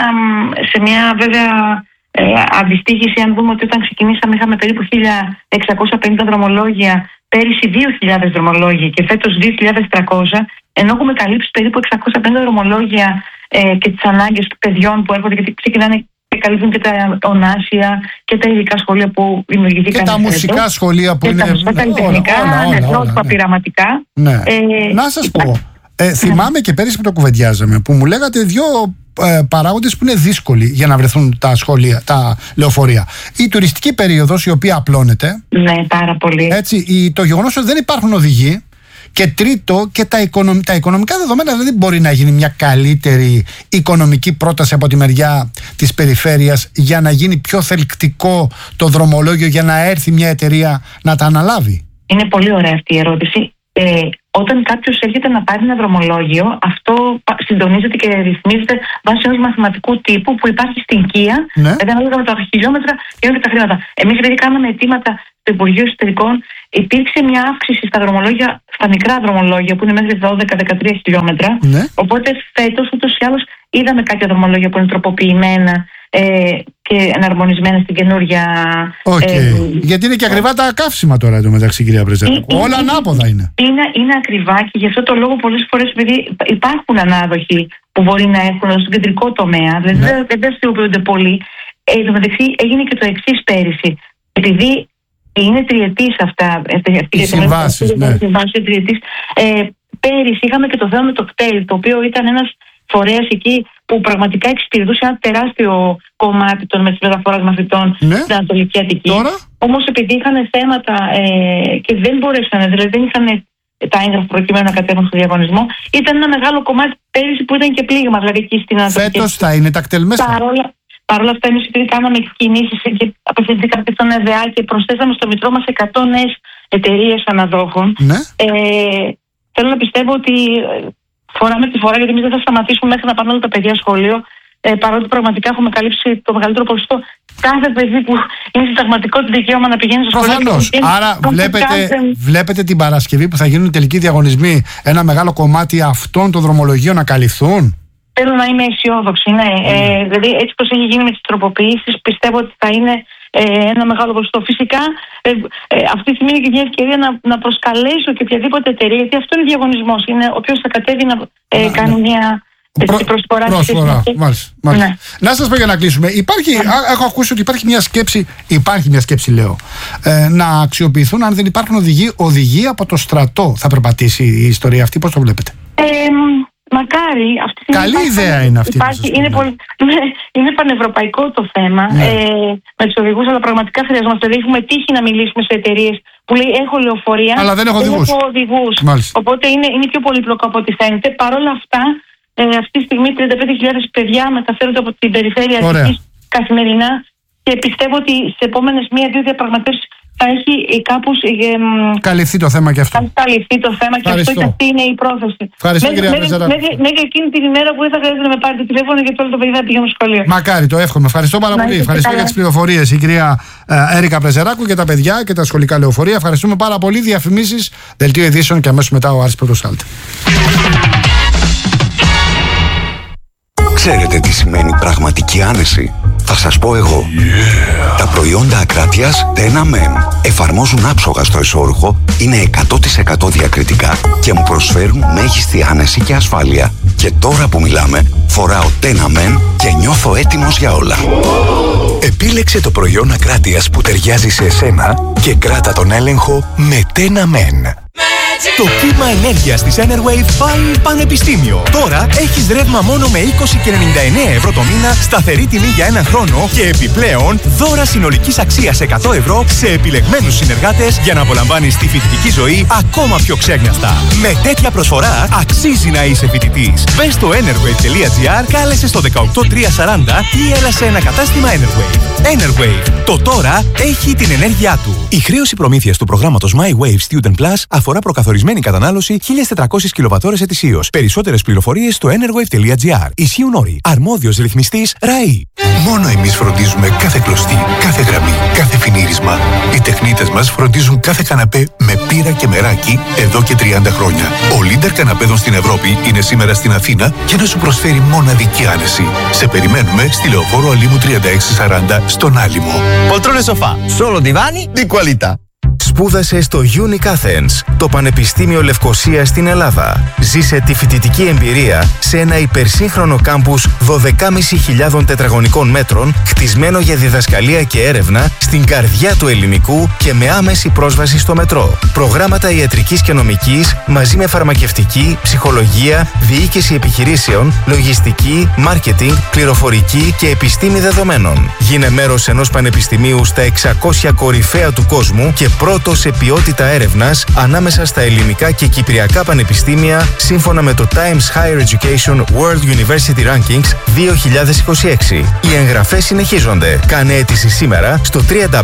Σε μια βέβαια αντιστοίχηση, αν δούμε ότι όταν ξεκινήσαμε είχαμε περίπου 1.650 δρομολόγια, πέρυσι 2.000 δρομολόγια και φέτος 2.300, ενώ έχουμε καλύψει περίπου 650 δρομολόγια και τις ανάγκες των παιδιών που έρχονται, γιατί ξεκινάνε και καλύπτουν και τα ονάσια και τα ειδικά σχολεία που δημιουργηθήκαν. Και τα μουσικά σχολεία που είναι. Τα μουσικά καλλιτεχνικά, νευρότυπα, πειραματικά. Ναι. Να σας πω, θυμάμαι και πέρυσι που το κουβεντιάζαμε, που μου λέγατε δύο παράγοντες που είναι δύσκολοι για να βρεθούν τα σχολεία, τα λεωφορεία. Η τουριστική περίοδος, η οποία απλώνεται. Ναι, πάρα πολύ. Έτσι, το γεγονός ότι δεν υπάρχουν οδηγοί. Και τρίτο, και τα οικονομικά δεδομένα, δηλαδή μπορεί να γίνει μια καλύτερη οικονομική πρόταση από τη μεριά της περιφέρειας για να γίνει πιο θελκτικό το δρομολόγιο, για να έρθει μια εταιρεία να τα αναλάβει? Είναι πολύ ωραία αυτή η ερώτηση. Όταν κάποιος έρχεται να πάρει ένα δρομολόγιο, αυτό συντονίζεται και ρυθμίζεται βάσει ενός μαθηματικού τύπου που υπάρχει στην ΚΙΑ. Δηλαδή, ανάλογα με τα χιλιόμετρα γίνονται τα χρήματα. Εμείς, επειδή κάναμε αιτήματα στο Υπουργείο Εσωτερικών υπήρξε μια αύξηση στα δρομολόγια, στα μικρά δρομολόγια που είναι μέχρι 12-13 χιλιόμετρα. Ναι. Οπότε φέτος ούτως ή άλλως είδαμε κάποια δρομολόγια που είναι τροποποιημένα και εναρμονισμένα στην καινούρια. Γιατί είναι και ακριβά τα καύσιμα τώρα εντωμεταξύ, κυρία Πρεζεράκου. Όλα ανάποδα είναι. Είναι ακριβά και γι' αυτό το λόγο πολλές φορές, επειδή υπάρχουν ανάδοχοι που μπορεί να έχουν στον κεντρικό τομέα, δηλαδή δεν δραστηριοποιούνται πολύ. Εν τω μεταξύ έγινε και το εξής πέρυσι. Επειδή είναι τριετής αυτά. Οι συμβάσεις, πέρυσι είχαμε και το θέμα με το κτέλ, το οποίο ήταν ένας φορέας εκεί που πραγματικά εξυπηρετούσε ένα τεράστιο κομμάτι των μεταφοράς μαθητών στην Ανατολική Αττική. Όμως επειδή είχαν θέματα και δεν μπορέσαν, δηλαδή δεν είχαν τα έγγραφα προκειμένου να κατέβουν στο διαγωνισμό, ήταν ένα μεγάλο κομμάτι πέρυσι που ήταν και πλήγμα, δηλαδή εκεί στην Ανατολική. Φέτος θα είναι τα κτέλ μέσα. Παρ' όλα αυτά, εμείς επειδή κάναμε κινήσεις και απευθυνθήκαμε και στον ΕΔΑ και προσθέσαμε στο μητρό μας 100 νέες εταιρείες αναδόχων, θέλω να πιστεύω ότι φορά με τη φορά, γιατί εμείς δεν θα σταματήσουμε μέχρι να πάνε όλα τα παιδιά σχολείο, παρότι πραγματικά έχουμε καλύψει το μεγαλύτερο ποσοστό. Κάθε παιδί που είναι συνταγματικό το δικαίωμα να πηγαίνει στο σχολείο. Προφανώς. Άρα βλέπετε την Παρασκευή που θα γίνουν οι τελικοί διαγωνισμοί, ένα μεγάλο κομμάτι αυτών των δρομολογίων να καλυφθούν. Θέλω να είμαι αισιόδοξη, ναι. Δηλαδή, έτσι πως έχει γίνει με τις τροποποιήσεις, πιστεύω ότι θα είναι ένα μεγάλο ποσοστό. Φυσικά, αυτή τη στιγμή είναι και μια ευκαιρία να προσκαλέσω και οποιαδήποτε εταιρεία, γιατί αυτό είναι διαγωνισμός. Είναι όποιος θα κατέβει να κάνει μια προσφορά. Μάλιστα. Ναι. Να σας πω για να κλείσουμε. Έχω ακούσει ότι υπάρχει μια σκέψη, λέω, να αξιοποιηθούν αν δεν υπάρχουν οδηγοί από το στρατό. Θα περπατήσει η ιστορία αυτή, πώς το βλέπετε? Μακάρι. Καλή ιδέα είναι αυτή. Είναι πανευρωπαϊκό το θέμα με τους οδηγούς, αλλά πραγματικά χρειαζόμαστε. Δηλαδή, έχουμε τύχει να μιλήσουμε σε εταιρείες που λέει: έχω λεωφορεία, αλλά δεν έχω οδηγούς. Οπότε είναι πιο πολύπλοκο από ό,τι φαίνεται. Παρ' όλα αυτά, αυτή τη στιγμή 35.000 παιδιά μεταφέρονται από την περιφέρεια Αττικής καθημερινά και πιστεύω ότι σε επόμενες 1-2 διαπραγματεύσεις θα έχει κάπως καλυφθεί το θέμα και αυτό. Καλυφθεί το θέμα και αυτό και αυτή είναι η πρόθεση. Ευχαριστώ, κυρία Πρεζεράκου. Μέχρι εκείνη την ημέρα που δεν θα χρειάζεται να με πάρετε τηλέφωνο γιατί όλα τα παιδιά θα πηγαίνουν στο σχολείο. Μακάρι, το εύχομαι. Ευχαριστώ πάρα πολύ. Ευχαριστώ για τις πληροφορίες η κυρία Έρικα Πρεζεράκου και τα παιδιά και τα σχολικά λεωφορεία. Ευχαριστούμε πάρα πολύ. Διαφημίσεις, δελτίο ειδήσεων και αμέσως μετά ο Άρης Πρωτοσάλτη. Ξέρετε τι σημαίνει πραγματική άνεση? Θα σας πω εγώ. Τα προϊόντα Ακράτειας Tena Men εφαρμόζουν άψογα στο εσώρουχο, είναι 100% διακριτικά και μου προσφέρουν μέγιστη άνεση και ασφάλεια. Και τώρα που μιλάμε, φοράω Tena Men και νιώθω έτοιμος για όλα. Επίλεξε το προϊόν Ακράτειας που ταιριάζει σε εσένα και κράτα τον έλεγχο με Tena Men. Το κύμα ενέργειας της Enerwave πάει πανεπιστήμιο. Τώρα έχεις ρεύμα μόνο με 20 και 99 ευρώ το μήνα, σταθερή τιμή για έναν χρόνο και επιπλέον δώρα συνολικής αξίας 100 ευρώ σε επιλεγμένους συνεργάτες για να απολαμβάνεις τη φοιτητική ζωή ακόμα πιο ξέγνιαστα. Με τέτοια προσφορά αξίζει να είσαι φοιτητής. Μπες στο enerwave.gr, κάλεσε στο 18340 ή έλα σε ένα κατάστημα Enerwave. Enerwave. Το τώρα έχει την ενέργειά του. Η χρέωση προμήθειας του προγράμματος My Wave Student Plus αφορά προκαθορισμένη κατανάλωση 1.400 κιλοβατώρες ετησίως. Περισσότερες πληροφορίες στο enerwave.gr. Ισχύουν όροι. Αρμόδιος ρυθμιστής ΡΑΗ. Μόνο εμείς φροντίζουμε κάθε κλωστή, κάθε γραμμή, κάθε φινίρισμα. Οι τεχνίτες μας φροντίζουν κάθε καναπέ με πύρα και μεράκι εδώ και 30 χρόνια. Ο leader καναπέδων στην Ευρώπη είναι σήμερα στην Αθήνα για να σου προσφέρει μοναδική άνεση. Σε περιμένουμε στη Λεωφόρο Αλήμου 3640 στον Άλυμο. Poltrone sofà, solo divani di qualità. Σπούδασε στο Unic Athens, το Πανεπιστήμιο Λευκωσίας στην Ελλάδα. Ζήσε τη φοιτητική εμπειρία σε ένα υπερσύγχρονο κάμπους 12.500 τετραγωνικών μέτρων, χτισμένο για διδασκαλία και έρευνα στην καρδιά του ελληνικού και με άμεση πρόσβαση στο μετρό. Προγράμματα ιατρικής και νομικής μαζί με φαρμακευτική, ψυχολογία, διοίκηση επιχειρήσεων, λογιστική, μάρκετινγκ, πληροφορική και επιστήμη δεδομένων. Γίνε μέρος ενός πανεπιστημίου στα 600 κορυφαία του κόσμου και πρώτο σε ποιότητα έρευνας ανάμεσα στα ελληνικά και κυπριακά πανεπιστήμια σύμφωνα με το Times Higher Education World University Rankings 2026. Οι εγγραφές συνεχίζονται. Κάνε αίτηση σήμερα στο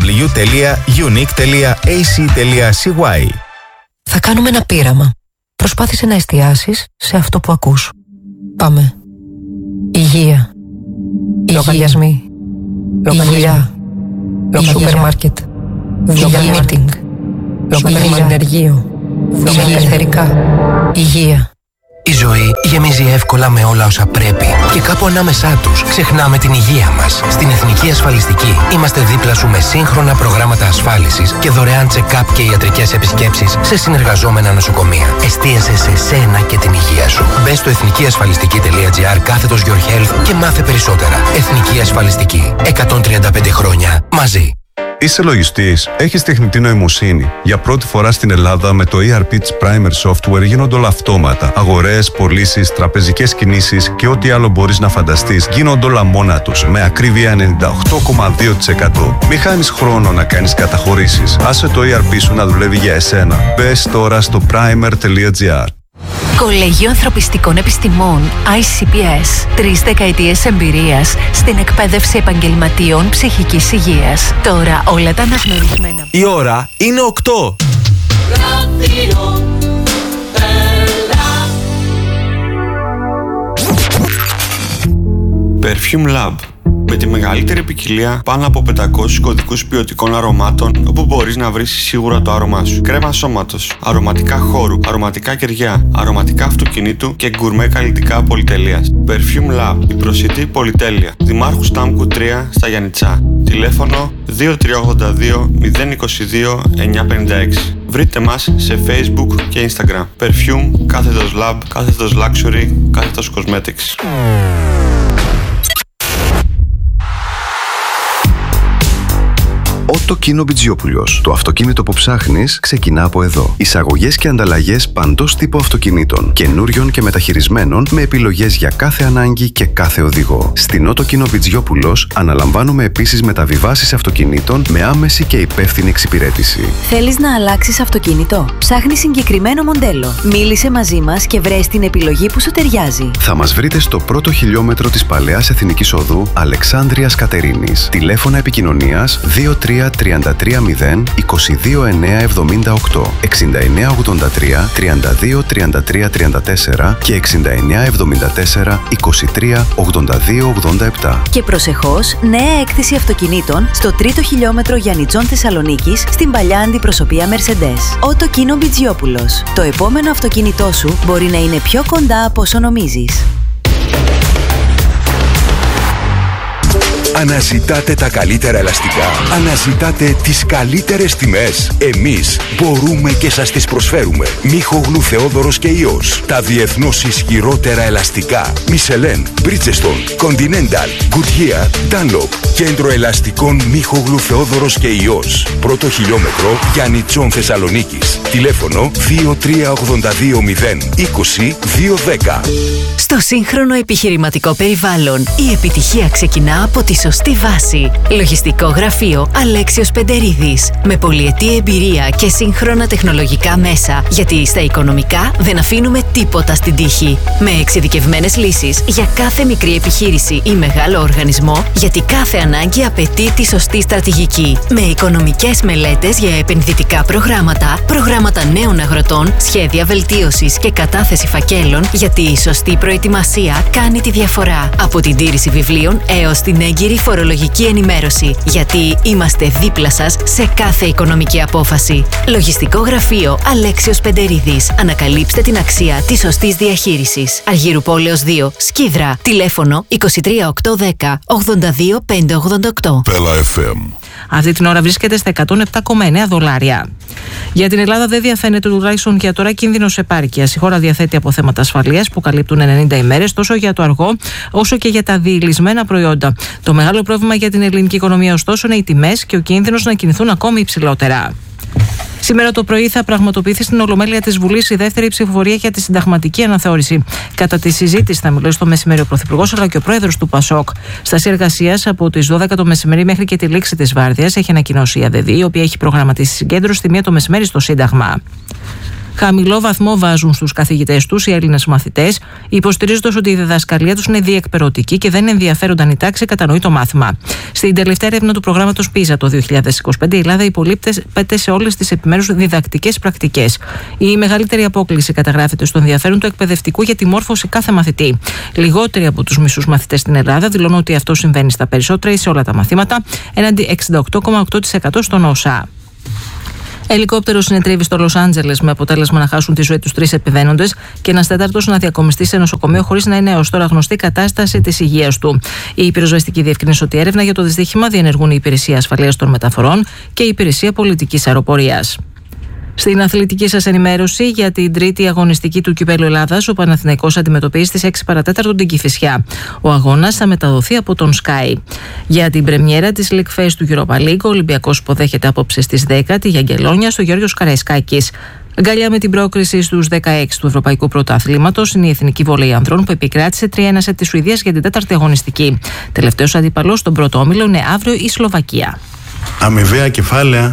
www.unic.ac.cy. Θα κάνουμε ένα πείραμα. Προσπάθησε να εστιάσεις σε αυτό που ακούς. Πάμε. Υγεία. Λογαριασμοί. Υγεία. Σούπερ μάρκετ. Meeting. Ενεργείο. Ελευθερικά. Υγεία. Η ζωή γεμίζει εύκολα με όλα όσα πρέπει και κάπου ανάμεσά τους ξεχνάμε την υγεία μας. Στην Εθνική Ασφαλιστική είμαστε δίπλα σου με σύγχρονα προγράμματα ασφάλισης και δωρεάν check-up και ιατρικές επισκέψεις σε συνεργαζόμενα νοσοκομεία. Εστίασε σε σένα και την υγεία σου. Μπες στο εθνικιασφαλιστική.gr/your health και μάθε περισσότερα. Εθνική Ασφαλιστική. 135 χρόνια μαζί. Είσαι λογιστής, έχεις τεχνητή νοημοσύνη. Για πρώτη φορά στην Ελλάδα με το ERP της Primer Software γίνονται όλα αυτόματα. Αγορές, πωλήσεις, τραπεζικές κινήσεις και ό,τι άλλο μπορείς να φανταστείς γίνονται όλα μόνα τους με ακρίβεια 98,2%. Μη χάνεις χρόνο να κάνεις καταχωρήσεις. Άσε το ERP σου να δουλεύει για εσένα. Μπες τώρα στο primer.gr. Κολέγιο Ανθρωπιστικών Επιστημών ICPS. 3 δεκαετίες εμπειρίας στην εκπαίδευση επαγγελματίων ψυχικής υγείας. Τώρα όλα τα αναγνωρισμένα. Η ώρα είναι 8. Perfume Lab. Με τη μεγαλύτερη ποικιλία πάνω από 500 κωδικούς ποιοτικών αρωμάτων, όπου μπορείς να βρεις σίγουρα το άρωμά σου. Κρέμα σώματος, αρωματικά χώρου, αρωματικά κεριά, αρωματικά αυτοκινήτου και γκουρμέ καλλιτικά πολυτελείας. Perfume Lab, η προσιτή πολυτέλεια. Δημάρχου Στάμκου 3 στα Γιαννιτσά. Τηλέφωνο 2382 022 956. Βρείτε μας σε Facebook και Instagram. Perfume, κάθετος Lab, κάθετος Luxury, κάθετος Cosmetics. Ότο Κίνο Μπιτζιόπουλος. Το αυτοκίνητο που ψάχνεις ξεκινά από εδώ. Εισαγωγές και ανταλλαγές παντός τύπου αυτοκινήτων, καινούριων και μεταχειρισμένων, με επιλογές για κάθε ανάγκη και κάθε οδηγό. Στην Ότο Κίνο Μπιτζιόπουλος αναλαμβάνουμε επίσης μεταβιβάσεις αυτοκινήτων με άμεση και υπεύθυνη εξυπηρέτηση. Θέλεις να αλλάξεις αυτοκίνητο? Ψάχνεις συγκεκριμένο μοντέλο? Μίλησε μαζί μας και βρες την επιλογή που σου ταιριάζει. Θα μας βρείτε στο πρώτο χιλιόμετρο της Παλαιάς Εθνικής Οδού Αλεξάνδρειας Κατερίνης. Τηλέφωνα επικοινωνίας 23 33 0 22 9 78, 69 83 32 33 34 και 69 74 23 82 87. Και προσεχώς, νέα έκθεση αυτοκινήτων στο τρίτο χιλιόμετρο Γιαννιτσών Θεσσαλονίκης στην παλιά αντιπροσωπεία Mercedes. Ότο Κίνο Μπιτζιόπουλος. Το επόμενο αυτοκίνητό σου μπορεί να είναι πιο κοντά από όσο νομίζεις. Αναζητάτε τα καλύτερα ελαστικά. Αναζητάτε τις καλύτερες τιμές. Εμείς μπορούμε και σας τις προσφέρουμε. Μίχογλου Θεόδωρος και Ιός. Τα διεθνώς ισχυρότερα ελαστικά. Μισελέν, Bridgestone, Continental, Goodyear, Dunlop. Κέντρο ελαστικών Μίχογλου Θεόδωρος και Ιός. Πρώτο χιλιόμετρο Γιαννιτσών Θεσσαλονίκης. Τηλέφωνο 2382 0 20 210. Στο σύγχρονο επιχειρηματικό περιβάλλον, η επιτυχία ξεκινά από τη σωστή βάση. Λογιστικό γραφείο Αλέξιος Πεντερίδης. Με πολυετή εμπειρία και σύγχρονα τεχνολογικά μέσα, γιατί στα οικονομικά δεν αφήνουμε τίποτα στην τύχη. Με εξειδικευμένες λύσεις για κάθε μικρή επιχείρηση ή μεγάλο οργανισμό, γιατί κάθε ανάγκη απαιτεί τη σωστή στρατηγική. Με οικονομικές μελέτες για επενδυτικά προγράμματα, προγράμματα νέων αγροτών, σχέδια βελτίωσης και κατάθεση φακέλων, γιατί η σωστή προετοιμασία κάνει τη διαφορά. Από την τήρηση βιβλίων έως την έγκυρη φορολογική ενημέρωση. Γιατί είμαστε δίπλα σας σε κάθε οικονομική απόφαση. Λογιστικό γραφείο Αλέξιος Πεντερίδης. Ανακαλύψτε την αξία της σωστής διαχείρισης. Αργύρου Πόλεως 2, Σκίδρα. Τηλέφωνο 23810 82 588. Πέλα FM. Αυτή την ώρα βρίσκεται στα $107,9. Για την Ελλάδα δεν διαφαίνεται τουλάχιστον για τώρα κίνδυνος επάρκειας. Η χώρα διαθέτει αποθέματα ασφαλείας που καλύπτουν 90 ημέρες τόσο για το αργό όσο και για τα διηλυσμένα προϊόντα. Το μεγάλο πρόβλημα για την ελληνική οικονομία, ωστόσο, είναι οι τιμές και ο κίνδυνος να κινηθούν ακόμη υψηλότερα. Σήμερα το πρωί θα πραγματοποιηθεί στην Ολομέλεια της Βουλής η δεύτερη ψηφοφορία για τη συνταγματική αναθεώρηση. Κατά τη συζήτηση θα μιλήσει το μεσημέρι ο Πρωθυπουργός αλλά και ο Πρόεδρος του ΠΑΣΟΚ. Στάση εργασίας από τις 12 το μεσημέρι μέχρι και τη λήξη της βάρδιας έχει ανακοινώσει η ΑΔΕΔΗ, η οποία έχει προγραμματίσει συγκέντρωση στη 1 το μεσημέρι στο Σύνταγμα. Χαμηλό βαθμό βάζουν στους καθηγητές τους οι Έλληνες μαθητές, υποστηρίζοντας ότι η διδασκαλία τους είναι διεκπερωτική και δεν ενδιαφέρονταν η τάξη, κατανοεί το μάθημα. Στην τελευταία έρευνα του προγράμματος PISA το 2025, η Ελλάδα υπολείπεται σε όλες τις επιμέρους διδακτικές πρακτικές. Η μεγαλύτερη απόκλιση καταγράφεται στο ενδιαφέρον του εκπαιδευτικού για τη μόρφωση κάθε μαθητή. Λιγότεροι από τους μισούς μαθητές στην Ελλάδα δηλώνουν ότι αυτό συμβαίνει στα περισσότερα ή σε όλα τα μαθήματα, έναντι 68,8% στον ΩΣΑ. Ελικόπτερο συνετρίβει στο Λος Άντζελες με αποτέλεσμα να χάσουν τη ζωή τους 3 επιβαίνοντες και ένας τέταρτος να διακομιστεί σε νοσοκομείο χωρίς να είναι έως τώρα γνωστή κατάσταση της υγείας του. Η πυροσβεστική διευκρίνησε ότι έρευνα για το δυστύχημα διενεργούν η Υπηρεσία Ασφαλείας των Μεταφορών και η Υπηρεσία Πολιτικής Αεροπορίας. Στην αθλητική σας ενημέρωση για την τρίτη αγωνιστική του Κυπέλλου Ελλάδας, ο Παναθηναϊκός αντιμετωπίζει στις 6 παρατέταρτο την Κηφισιά. Ο αγώνας θα μεταδοθεί από τον Sky. Για την πρεμιέρα της League Phase του Europa League, ο Ολυμπιακός υποδέχεται απόψε στις 10 τη Γιαγγελόνια στο Γιώργος Καραϊσκάκης. Αγκαλιά με την πρόκριση στους 16 του Ευρωπαϊκού Πρωταθλήματος είναι η Εθνική Βολέη Ανδρών που επικράτησε 3-1 σε τη Σουηδία για την 4η αγωνιστική. Τελευταίος αντίπαλος στον πρώτο όμιλο είναι αύριο η Σλοβακία. Αμοιβαία κεφάλαια.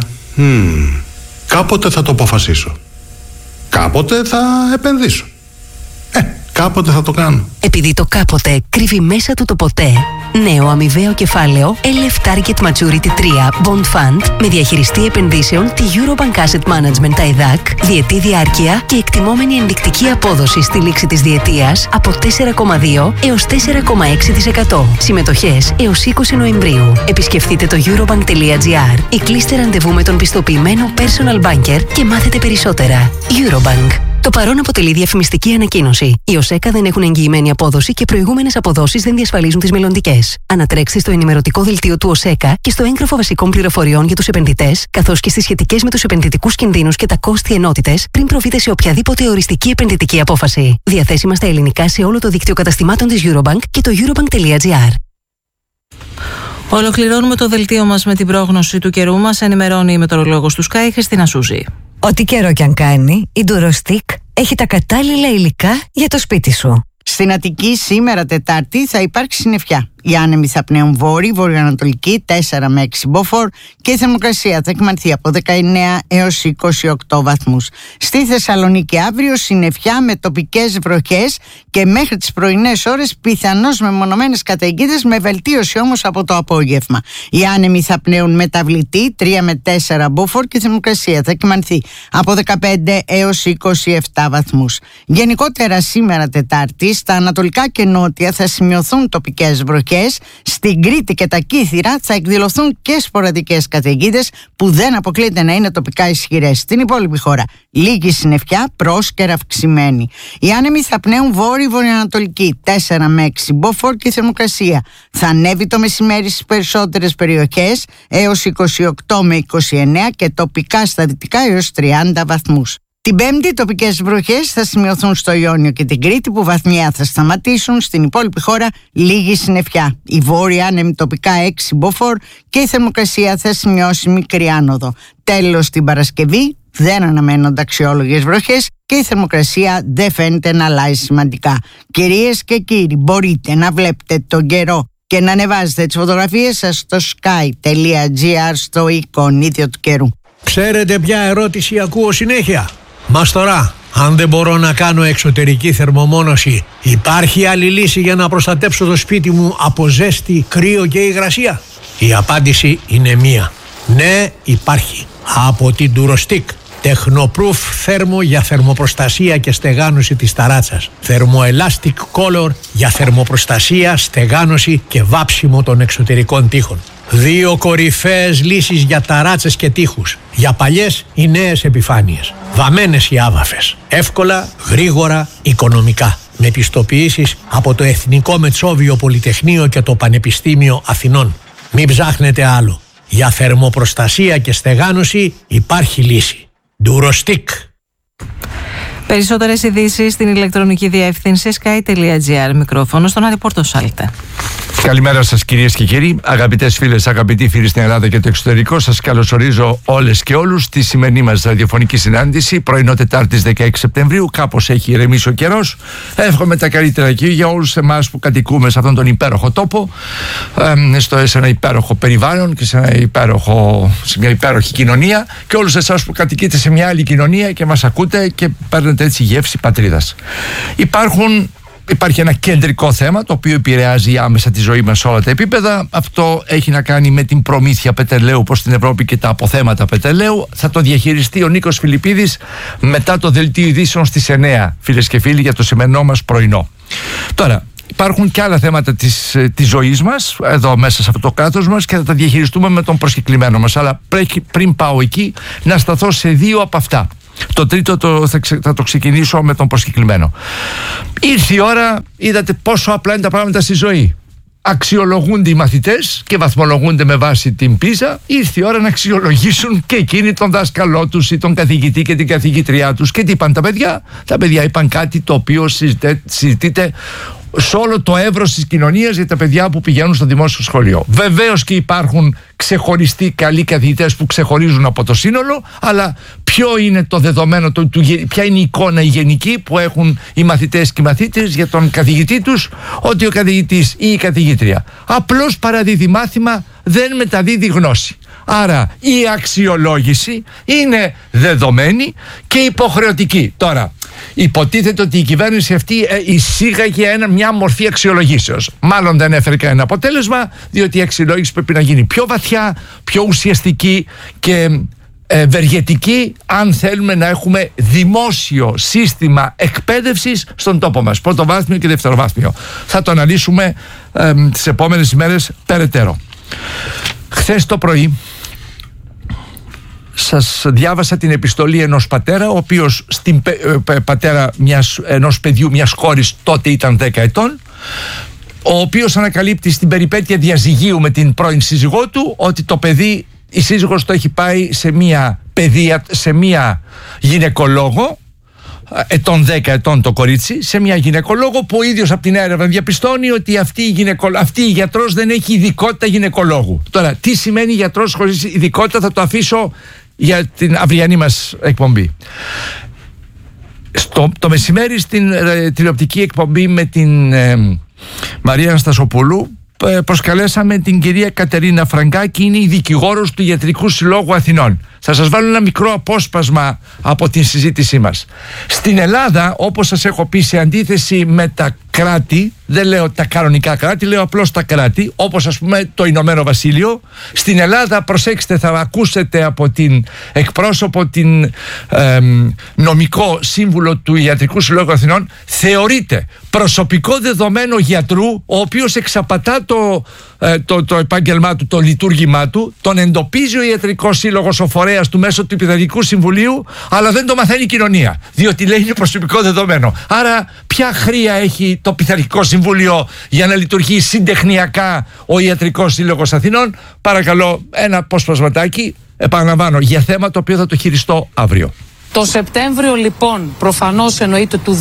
Κάποτε θα το αποφασίσω. Κάποτε θα επενδύσω. Κάποτε θα το κάνω. Επειδή το κάποτε κρύβει μέσα του το ποτέ. Νέο αμοιβαίο κεφάλαιο LF Target Maturity 3 Bond Fund με διαχειριστή επενδύσεων τη Eurobank Asset Management ΤΑΕΔΑΚ, διετή διάρκεια και εκτιμόμενη ενδεικτική απόδοση στη λήξη της διετίας από 4,2 έως 4,6%. Συμμετοχές έως 20 Νοεμβρίου. Επισκεφτείτε το eurobank.gr ή κλείστε ραντεβού με τον πιστοποιημένο personal banker και μάθετε περισσότερα. Eurobank. Το παρόν αποτελεί διαφημιστική ανακοίνωση. Οι ΟΣΕΚΑ δεν έχουν εγγυημένη απόδοση και προηγούμενες αποδόσεις δεν διασφαλίζουν τις μελλοντικές. Ανατρέξτε στο ενημερωτικό δελτίο του ΟΣΕΚΑ και στο έγγραφο βασικών πληροφοριών για τους επενδυτές, καθώς και στις σχετικές με τους επενδυτικούς κινδύνους και τα κόστη ενότητες, πριν προβείτε σε οποιαδήποτε οριστική επενδυτική απόφαση. Διαθέσιμα στα ελληνικά σε όλο το δίκτυο καταστημάτων της Eurobank και το eurobank.gr. Ολοκληρώνουμε το δελτίο μας με την πρόγνωση του καιρού. Μας ενημερώνει η μετεωρολόγος του Sky, Χριστίνα Σούζη. Ό,τι καιρό κι αν κάνει, η Durostick έχει τα κατάλληλα υλικά για το σπίτι σου. Στην Αττική σήμερα Τετάρτη θα υπάρξει συννεφιά. Οι άνεμοι θα πνέουν βόρειοι, βορειοανατολική 4 με 6 μποφόρ και η θερμοκρασία θα κυμανθεί από 19 έως 28 βαθμούς. Στη Θεσσαλονίκη αύριο συννεφιά με τοπικές βροχές και μέχρι τις πρωινές ώρες πιθανώς μεμονωμένες καταιγίδες, με βελτίωση όμως από το απόγευμα. Οι άνεμοι θα πνέουν μεταβλητή 3 με 4 μποφόρ και η θερμοκρασία θα κυμανθεί από 15 έως 27 βαθμούς. Γενικότερα σήμερα Τετάρτη στα ανατολικά και νότια θα σημειωθούν τοπικές βροχές. Στην Κρήτη και τα Κύθυρα θα εκδηλωθούν και σποραδικές καταιγίδες που δεν αποκλείεται να είναι τοπικά ισχυρές. Στην υπόλοιπη χώρα λίγη συννεφιά, πρόσκαιρα αυξημένη. Οι άνεμοι θα πνέουν βόρειο-βορειοανατολική 4 με 6 μποφόρ και η θερμοκρασία θα ανέβει το μεσημέρι στις περισσότερες περιοχές έως 28 με 29 και τοπικά στα δυτικά έως 30 βαθμούς. Την Πέμπτη τοπικές βροχές θα σημειωθούν στο Ιόνιο και την Κρήτη που βαθμιά θα σταματήσουν. Στην υπόλοιπη χώρα λίγη συννεφιά. Η βόρεια άνεμη τοπικά 6 μποφόρ και η θερμοκρασία θα σημειώσει μικρή άνοδο. Τέλος την Παρασκευή δεν αναμένονται αξιόλογες βροχές και η θερμοκρασία δεν φαίνεται να αλλάζει σημαντικά. Κυρίες και κύριοι, μπορείτε να βλέπετε τον καιρό και να ανεβάζετε τις φωτογραφίες σας στο sky.gr στο εικονίδιο του καιρού. Ξέρετε ποια ερώτηση ακούω συνέχεια? Μας τώρα, αν δεν μπορώ να κάνω εξωτερική θερμομόνωση, υπάρχει άλλη λύση για να προστατέψω το σπίτι μου από ζέστη, κρύο και υγρασία? Η απάντηση είναι μία. Ναι, υπάρχει. Από την Durostick. Technoproof θέρμο για θερμοπροστασία και στεγάνωση της ταράτσας. Thermoelastic Color για θερμοπροστασία, στεγάνωση και βάψιμο των εξωτερικών τοίχων. 2 κορυφαίες λύσεις για ταράτσες και τοίχους. Για παλιές ή νέες επιφάνειες. Βαμμένες ή άβαφες. Εύκολα, γρήγορα, οικονομικά. Με πιστοποιήσεις από το Εθνικό Μετσόβιο Πολυτεχνείο και το Πανεπιστήμιο Αθηνών. Μην ψάχνετε άλλο. Για θερμοπροστασία και στεγάνωση υπάρχει λύση. Durostick. Περισσότερες ειδήσεις στην ηλεκτρονική διεύθυνση sky.gr. Μικρόφωνο στον Άρη Πορτοσάλτε. Καλημέρα σας κυρίες και κύριοι, αγαπητές φίλες, αγαπητοί φίλοι στην Ελλάδα και το εξωτερικό. Σας καλωσορίζω όλες και όλους στη σημερινή μας ραδιοφωνική συνάντηση, πρωινό Τετάρτης 16 Σεπτεμβρίου. Κάπως έχει ηρεμήσει ο καιρός. Εύχομαι τα καλύτερα εκεί για όλους εμάς που κατοικούμε σε αυτόν τον υπέροχο τόπο, σε ένα υπέροχο περιβάλλον και σε μια υπέροχη κοινωνία, και όλους εσάς που κατοικείτε σε μια άλλη κοινωνία και μας ακούτε και παίρνετε έτσι γεύση πατρίδας. Υπάρχει ένα κεντρικό θέμα το οποίο επηρεάζει άμεσα τη ζωή μας σε όλα τα επίπεδα. Αυτό έχει να κάνει με την προμήθεια πετρελαίου προς την Ευρώπη και τα αποθέματα πετρελαίου. Θα το διαχειριστεί ο Νίκος Φιλιππίδης μετά το δελτίο ειδήσεων στις 9, φίλες και φίλοι, για το σημερινό μας πρωινό. Τώρα, υπάρχουν και άλλα θέματα της ζωής μας εδώ μέσα σε αυτό το κράτος μας και θα τα διαχειριστούμε με τον προσκεκλημένο μας. Αλλά πριν πάω εκεί να σταθώ σε δύο από αυτά. Το τρίτο θα το ξεκινήσω με τον προσκεκλημένο. Ήρθε η ώρα, είδατε πόσο απλά είναι τα πράγματα στη ζωή. Αξιολογούνται οι μαθητές και βαθμολογούνται με βάση την πίζα. Ήρθε η ώρα να αξιολογήσουν και εκείνοι τον δάσκαλό τους ή τον καθηγητή και την καθηγήτριά τους. Και τι είπαν τα παιδιά? Τα παιδιά είπαν κάτι το οποίο συζητείται σε όλο το εύρος της κοινωνίας για τα παιδιά που πηγαίνουν στο δημόσιο σχολείο. Βεβαίως και υπάρχουν ξεχωριστοί καλοί καθηγητές που ξεχωρίζουν από το σύνολο, αλλά ποιο είναι το δεδομένο, ποια είναι η εικόνα η γενική που έχουν οι μαθητές και οι μαθήτες για τον καθηγητή τους? Ότι ο καθηγητής ή η καθηγήτρια απλώς παραδίδει μάθημα, δεν μεταδίδει γνώση. Άρα η αξιολόγηση είναι δεδομένη και υποχρεωτική. Τώρα, υποτίθεται ότι η κυβέρνηση αυτή εισήγαγε μια μορφή αξιολογήσεως. Μάλλον δεν έφερε κανένα αποτέλεσμα, διότι η αξιολόγηση πρέπει να γίνει πιο βαθιά, πιο ουσιαστική και ευεργετική, αν θέλουμε να έχουμε δημόσιο σύστημα εκπαίδευσης στον τόπο μας, πρωτοβάθμιο και δευτεροβάθμιο. Θα το αναλύσουμε τις επόμενες ημέρες περαιτέρω. Χθες το πρωί σας διάβασα την επιστολή ενός πατέρα, ο οποίος πατέρα ενός παιδιού, μιας κόρης, τότε ήταν 10 ετών, ο οποίος ανακαλύπτει στην περιπέτεια διαζυγίου με την πρώην σύζυγό του ότι το παιδί, η σύζυγος το έχει πάει σε μια γυναικολόγο, 10 ετών το κορίτσι, σε μια γυναικολόγο που ο ίδιος από την έρευνα διαπιστώνει ότι αυτή η γιατρός δεν έχει ειδικότητα γυναικολόγου. Τώρα, τι σημαίνει γιατρός χωρίς ειδικότητα θα το αφήσω για την αυριανή μας εκπομπή. Το μεσημέρι στην τηλεοπτική εκπομπή με την Μαρία Αναστασοπούλου προσκαλέσαμε την κυρία Κατερίνα Φραγκάκη, είναι η δικηγόρος του Ιατρικού Συλλόγου Αθηνών. Θα σας βάλω ένα μικρό απόσπασμα από την συζήτησή μας. Στην Ελλάδα, όπως σας έχω πει, σε αντίθεση με τα κράτη, δεν λέω τα κανονικά κράτη, λέω απλώς τα κράτη, όπως ας πούμε το Ηνωμένο Βασίλειο, στην Ελλάδα, προσέξτε, θα ακούσετε από την εκπρόσωπο, την νομικό σύμβουλο του Ιατρικού Συλλόγου Αθηνών, θεωρείται προσωπικό δεδομένο γιατρού, ο οποίος εξαπατά το επάγγελμά του, το λειτουργήμά του, τον εντοπίζει ο Ιατρικός Σύλλογος, ο φορέας του μέσω του Πειθαρχικού Συμβουλίου, αλλά δεν το μαθαίνει η κοινωνία, διότι λέει είναι προσωπικό δεδομένο. Άρα, ποια χρειά έχει το Πειθαρχικό Συμβούλιο για να λειτουργεί συντεχνιακά ο Ιατρικός Σύλλογος Αθηνών? Παρακαλώ, ένα αποσπασματάκι, επαναλαμβάνω, για θέμα το οποίο θα το χειριστώ αύριο. Το Σεπτέμβριο λοιπόν, προφανώς εννοείται του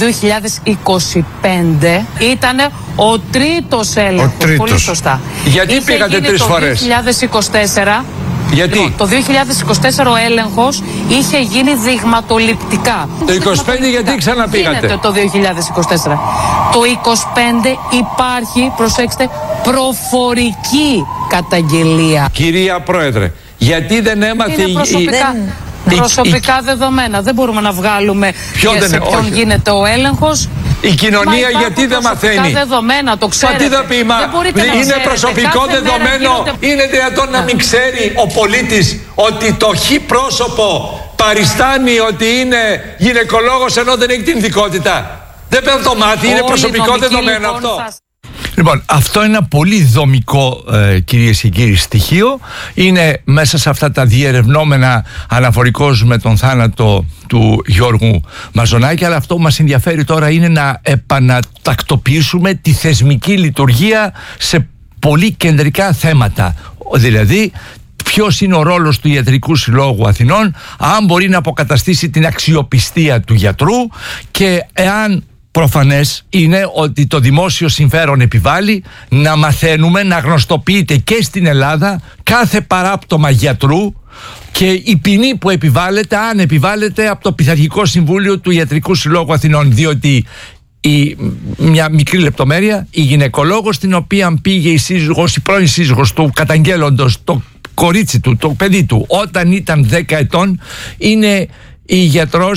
2025, ήταν ο τρίτος έλεγχος. Πολύ σωστά. Γιατί πήγατε 3 φορές? Το 2024. Γιατί? Λοιπόν, το 2024 ο έλεγχος είχε γίνει δειγματοληπτικά. Το 25 γιατί ξαναπήγατε? Γίνεται το 2024. Το 25 υπάρχει, προσέξτε, προφορική καταγγελία. Κυρία Πρόεδρε, γιατί δεν έμαθε προσωπικά δεδομένα. Δεν μπορούμε να βγάλουμε σε ποιον γίνεται ο έλεγχος. Η κοινωνία γιατί δεν μαθαίνει? Προσωπικά δεδομένα, το ξέρετε. Μα τι θα πει, είναι προσωπικό δεδομένο? Είναι δυνατόν να μην ξέρει ο πολίτης ότι το χ πρόσωπο παριστάνει ότι είναι γυναικολόγος ενώ δεν έχει την ειδικότητα? Δεν πρέπει να το μάθει, είναι προσωπικό δεδομένο αυτό. Λοιπόν, αυτό είναι ένα πολύ δομικό, κυρίες και κύριοι, στοιχείο. Είναι μέσα σε αυτά τα διερευνόμενα αναφορικώς με τον θάνατο του Γιώργου Μαζονάκη, αλλά αυτό που μας ενδιαφέρει τώρα είναι να επανατακτοποιήσουμε τη θεσμική λειτουργία σε πολύ κεντρικά θέματα. Δηλαδή, ποιος είναι ο ρόλος του Ιατρικού Συλλόγου Αθηνών, αν μπορεί να αποκαταστήσει την αξιοπιστία του γιατρού και εάν προφανές είναι ότι το δημόσιο συμφέρον επιβάλλει να μαθαίνουμε, να γνωστοποιείται και στην Ελλάδα κάθε παράπτωμα γιατρού και η ποινή που επιβάλλεται, αν επιβάλλεται από το Πειθαρχικό Συμβούλιο του Ιατρικού Συλλόγου Αθηνών, διότι μια μικρή λεπτομέρεια, η γυναικολόγος την οποία πήγε η πρώην σύζυγος του καταγγέλλοντος το κορίτσι του, το παιδί του, όταν ήταν 10 ετών, είναι η γιατρός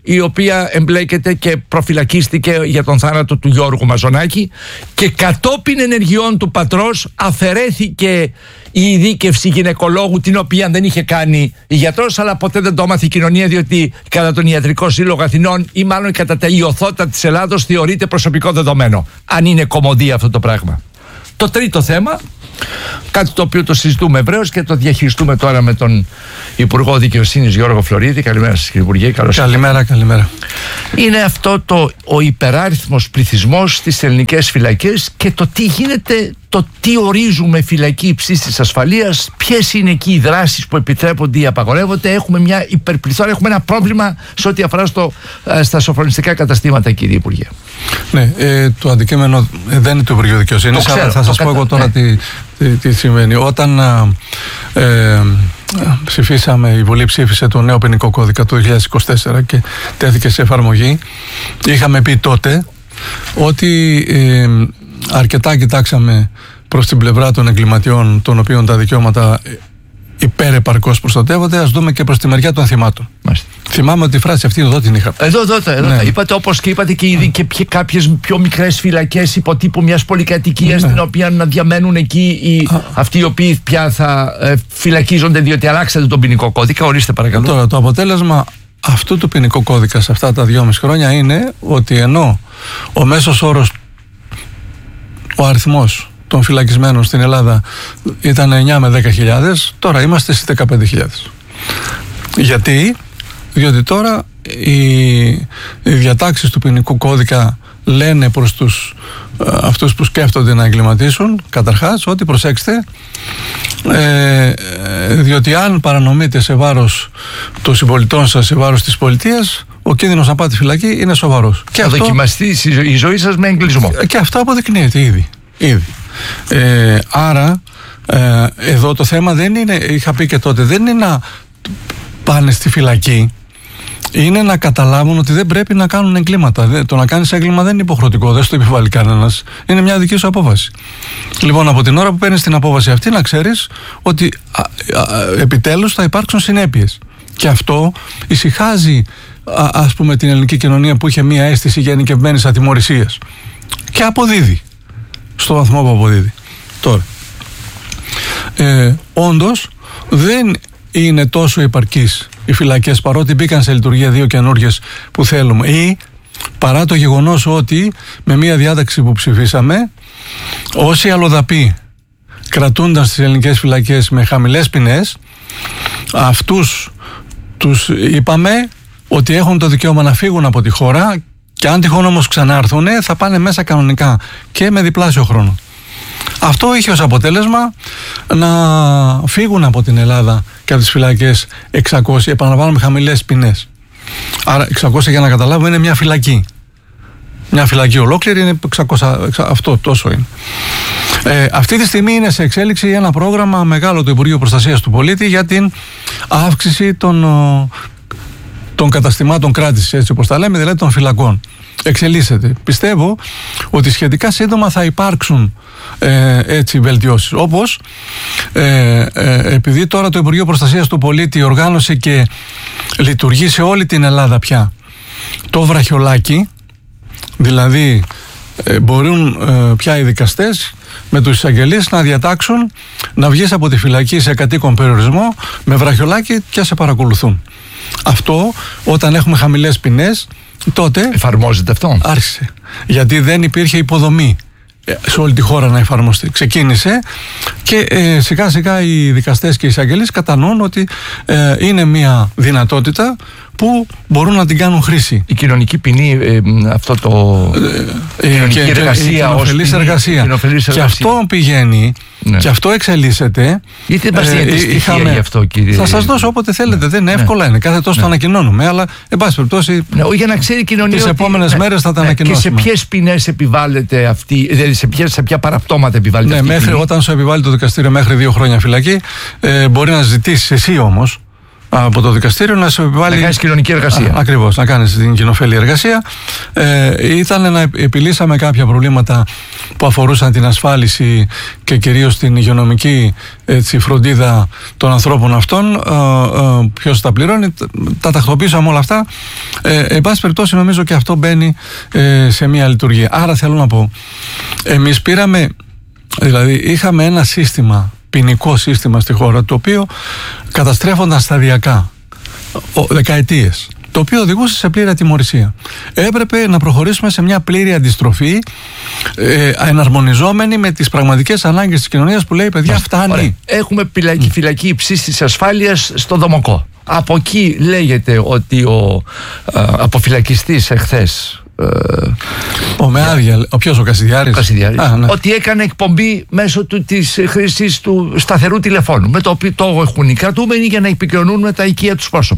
η οποία εμπλέκεται και προφυλακίστηκε για τον θάνατο του Γιώργου Μαζονάκη, και κατόπιν ενεργειών του πατρός αφαιρέθηκε η ειδίκευση γυναικολόγου, την οποία δεν είχε κάνει η γιατρός, αλλά ποτέ δεν το έμαθε η κοινωνία, διότι κατά τον Ιατρικό Σύλλογο Αθηνών ή μάλλον κατά τα ιωθώτα της Ελλάδος θεωρείται προσωπικό δεδομένο, αν είναι κωμωδία αυτό το πράγμα. Το τρίτο θέμα, κάτι το οποίο το συζητούμε ευρέως και το διαχειριστούμε τώρα με τον Υπουργό Δικαιοσύνης Γιώργο Φλωρίδη. Καλημέρα σας, κύριε Υπουργέ. Καλημέρα. Είναι αυτό ο υπεράριθμος πληθυσμός στις ελληνικές φυλακές και το τι γίνεται, το τι ορίζουμε φυλακή υψής της ασφαλείας, ποιες είναι εκεί οι δράσεις που επιτρέπονται ή απαγορεύονται. Έχουμε μια υπερπληθώρα, έχουμε ένα πρόβλημα σε ό,τι αφορά στα σοφρονιστικά καταστήματα, κύριε Υπουργέ. Ναι, το αντικείμενο δεν είναι το Υπουργείο Δικαιοσύνης, αλλά θα σας πω εγώ τώρα τι συμβαίνει. Όταν ψηφίσαμε, η Βουλή ψήφισε το νέο ποινικό κώδικα το 2024 και τέθηκε σε εφαρμογή, είχαμε πει τότε ότι αρκετά κοιτάξαμε προς την πλευρά των εγκληματιών, των οποίων τα δικαιώματα υπερεπαρκώς προστατεύονται, ας δούμε και προς τη μεριά των θυμάτων. Μάλιστα. Θυμάμαι ότι η φράση αυτή εδώ την είχα. Εδώ. Ναι. Είπατε, όπως και είπατε, και κάποιες πιο μικρές φυλακές υποτύπου μιας πολυκατοικίας, την οποία να διαμένουν εκεί αυτοί οι οποίοι πια θα φυλακίζονται διότι αλλάξατε τον ποινικό κώδικα. Ορίστε, παρακαλώ. Τώρα, το αποτέλεσμα αυτού του ποινικού κώδικα σε αυτά τα 2,5 χρόνια είναι ότι ενώ ο μέσος όρος, ο αριθμός των φυλακισμένων στην Ελλάδα ήταν 9 με 10.000, τώρα είμαστε στις 15.000. Διότι τώρα οι διατάξεις του ποινικού κώδικα λένε προς αυτούς που σκέφτονται να εγκληματίσουν, καταρχάς, ότι προσέξτε, διότι αν παρανομείτε σε βάρος των συμπολιτών σας, σε βάρος της πολιτείας, ο κίνδυνος να πάτε φυλακή είναι σοβαρός. Και θα δοκιμαστεί η ζωή σας με εγκλισμό. Και αυτό αποδεικνύεται ήδη. Άρα εδώ το θέμα δεν είναι, είχα πει και τότε, δεν είναι να πάνε στη φυλακή, είναι να καταλάβουν ότι δεν πρέπει να κάνουν εγκλήματα. Το να κάνεις έγκλημα δεν είναι υποχρεωτικό, δεν στο επιβάλλει κανένας, είναι μια δική σου απόφαση. Λοιπόν, από την ώρα που παίρνεις την απόφαση αυτή, να ξέρεις ότι επιτέλους θα υπάρξουν συνέπειες. Και αυτό ησυχάζει, ας πούμε, την ελληνική κοινωνία που είχε μια αίσθηση γενικευμένης ατιμωρησίας, και αποδίδει στο βαθμό που αποδίδει. Τώρα, όντως δεν είναι τόσο επαρκείς οι φυλακές, παρότι μπήκαν σε λειτουργία 2 καινούργιες που θέλουμε, ή παρά το γεγονός ότι με μια διάταξη που ψηφίσαμε, όσοι αλλοδαποί κρατούνταν στις ελληνικές φυλακές με χαμηλές ποινές, αυτούς τους είπαμε ότι έχουν το δικαίωμα να φύγουν από τη χώρα, και αν τυχόν όμως ξανάρθουν θα πάνε μέσα κανονικά και με διπλάσιο χρόνο. Αυτό είχε ως αποτέλεσμα να φύγουν από την Ελλάδα και από τις φυλακές 600, επαναλαμβάνω, με χαμηλές ποινές. Άρα 600, για να καταλάβω, είναι μια φυλακή. Μια φυλακή ολόκληρη είναι 600, αυτό τόσο είναι. Αυτή τη στιγμή είναι σε εξέλιξη ένα πρόγραμμα μεγάλο του Υπουργείου Προστασίας του Πολίτη για την αύξηση των καταστημάτων κράτησης, έτσι όπως τα λέμε, δηλαδή των φυλακών. Εξελίσσεται. Πιστεύω ότι σχετικά σύντομα θα υπάρξουν έτσι βελτιώσεις. Όπως επειδή τώρα το Υπουργείο Προστασίας του Πολίτη οργάνωσε και λειτουργεί σε όλη την Ελλάδα πια το βραχιολάκι, δηλαδή μπορούν πια οι δικαστές με τους εισαγγελείς να διατάξουν να βγεις από τη φυλακή σε κατοίκον περιορισμό με βραχιολάκι και σε παρακολουθούν. Αυτό, όταν έχουμε χαμηλές ποινές, τότε εφαρμόζεται αυτό. Άρχισε. Γιατί δεν υπήρχε υποδομή σε όλη τη χώρα να εφαρμοστεί. Ξεκίνησε και σιγά σιγά οι δικαστές και οι εισαγγελείς κατανοούν ότι είναι μια δυνατότητα που μπορούν να την κάνουν χρήση. Η κοινωνική ποινή, αυτό το κοινωνική εργασία, κοινοφελής εργασία. Και αυτό πηγαίνει, ναι, και αυτό εξελίσσεται. Γιατί δεν μας είχαμε γι' αυτό, κύριε. Θα σας δώσω όποτε θέλετε, δεν είναι εύκολα, είναι. Κάθε τόσο το ανακοινώνουμε, αλλά εν πάση περιπτώσει για να ξέρει η κοινωνία τις επόμενες μέρες θα τα ανακοινώσουμε. Και σε ποιες ποινές επιβάλλεται αυτή, δηλαδή σε ποια παραπτώματα επιβάλλεται αυτή. Όταν σου επιβάλλει το δικαστήριο μέχρι 2 χρόνια φυλακή, μπορεί να ζητήσεις εσύ όμως από το δικαστήριο να σου επιβάλλει. Να κάνεις κοινωνική εργασία. Ακριβώς, να κάνεις την κοινοφέλη εργασία. Ήταν να επιλύσαμε κάποια προβλήματα που αφορούσαν την ασφάλιση και κυρίως την υγειονομική φροντίδα των ανθρώπων αυτών. Ποιος τα πληρώνει, τα τακτοποιήσαμε όλα αυτά. Εν πάση περιπτώσει, νομίζω και αυτό μπαίνει σε μια λειτουργία. Άρα θέλω να πω, εμείς πήραμε, δηλαδή είχαμε ένα σύστημα, ποινικό σύστημα στη χώρα, το οποίο καταστρέφονταν σταδιακά δεκαετίες, το οποίο οδηγούσε σε πλήρη ατιμωρησία. Έπρεπε να προχωρήσουμε σε μια πλήρη αντιστροφή, εναρμονιζόμενη με τις πραγματικές ανάγκες της κοινωνίας, που λέει, παιδιά, φτάνει. Ωραία. Έχουμε φυλακή υψής της ασφάλειας στο Δομοκό. Από εκεί λέγεται ότι ο αποφυλακιστής εχθές, ο Κασιδιάρης. Ναι. Ότι έκανε εκπομπή μέσω της χρήσης του σταθερού τηλεφώνου, με το οποίο το έχουν οι κρατούμενοι για να επικοινωνούν με τα οικεία τους πρόσωπα.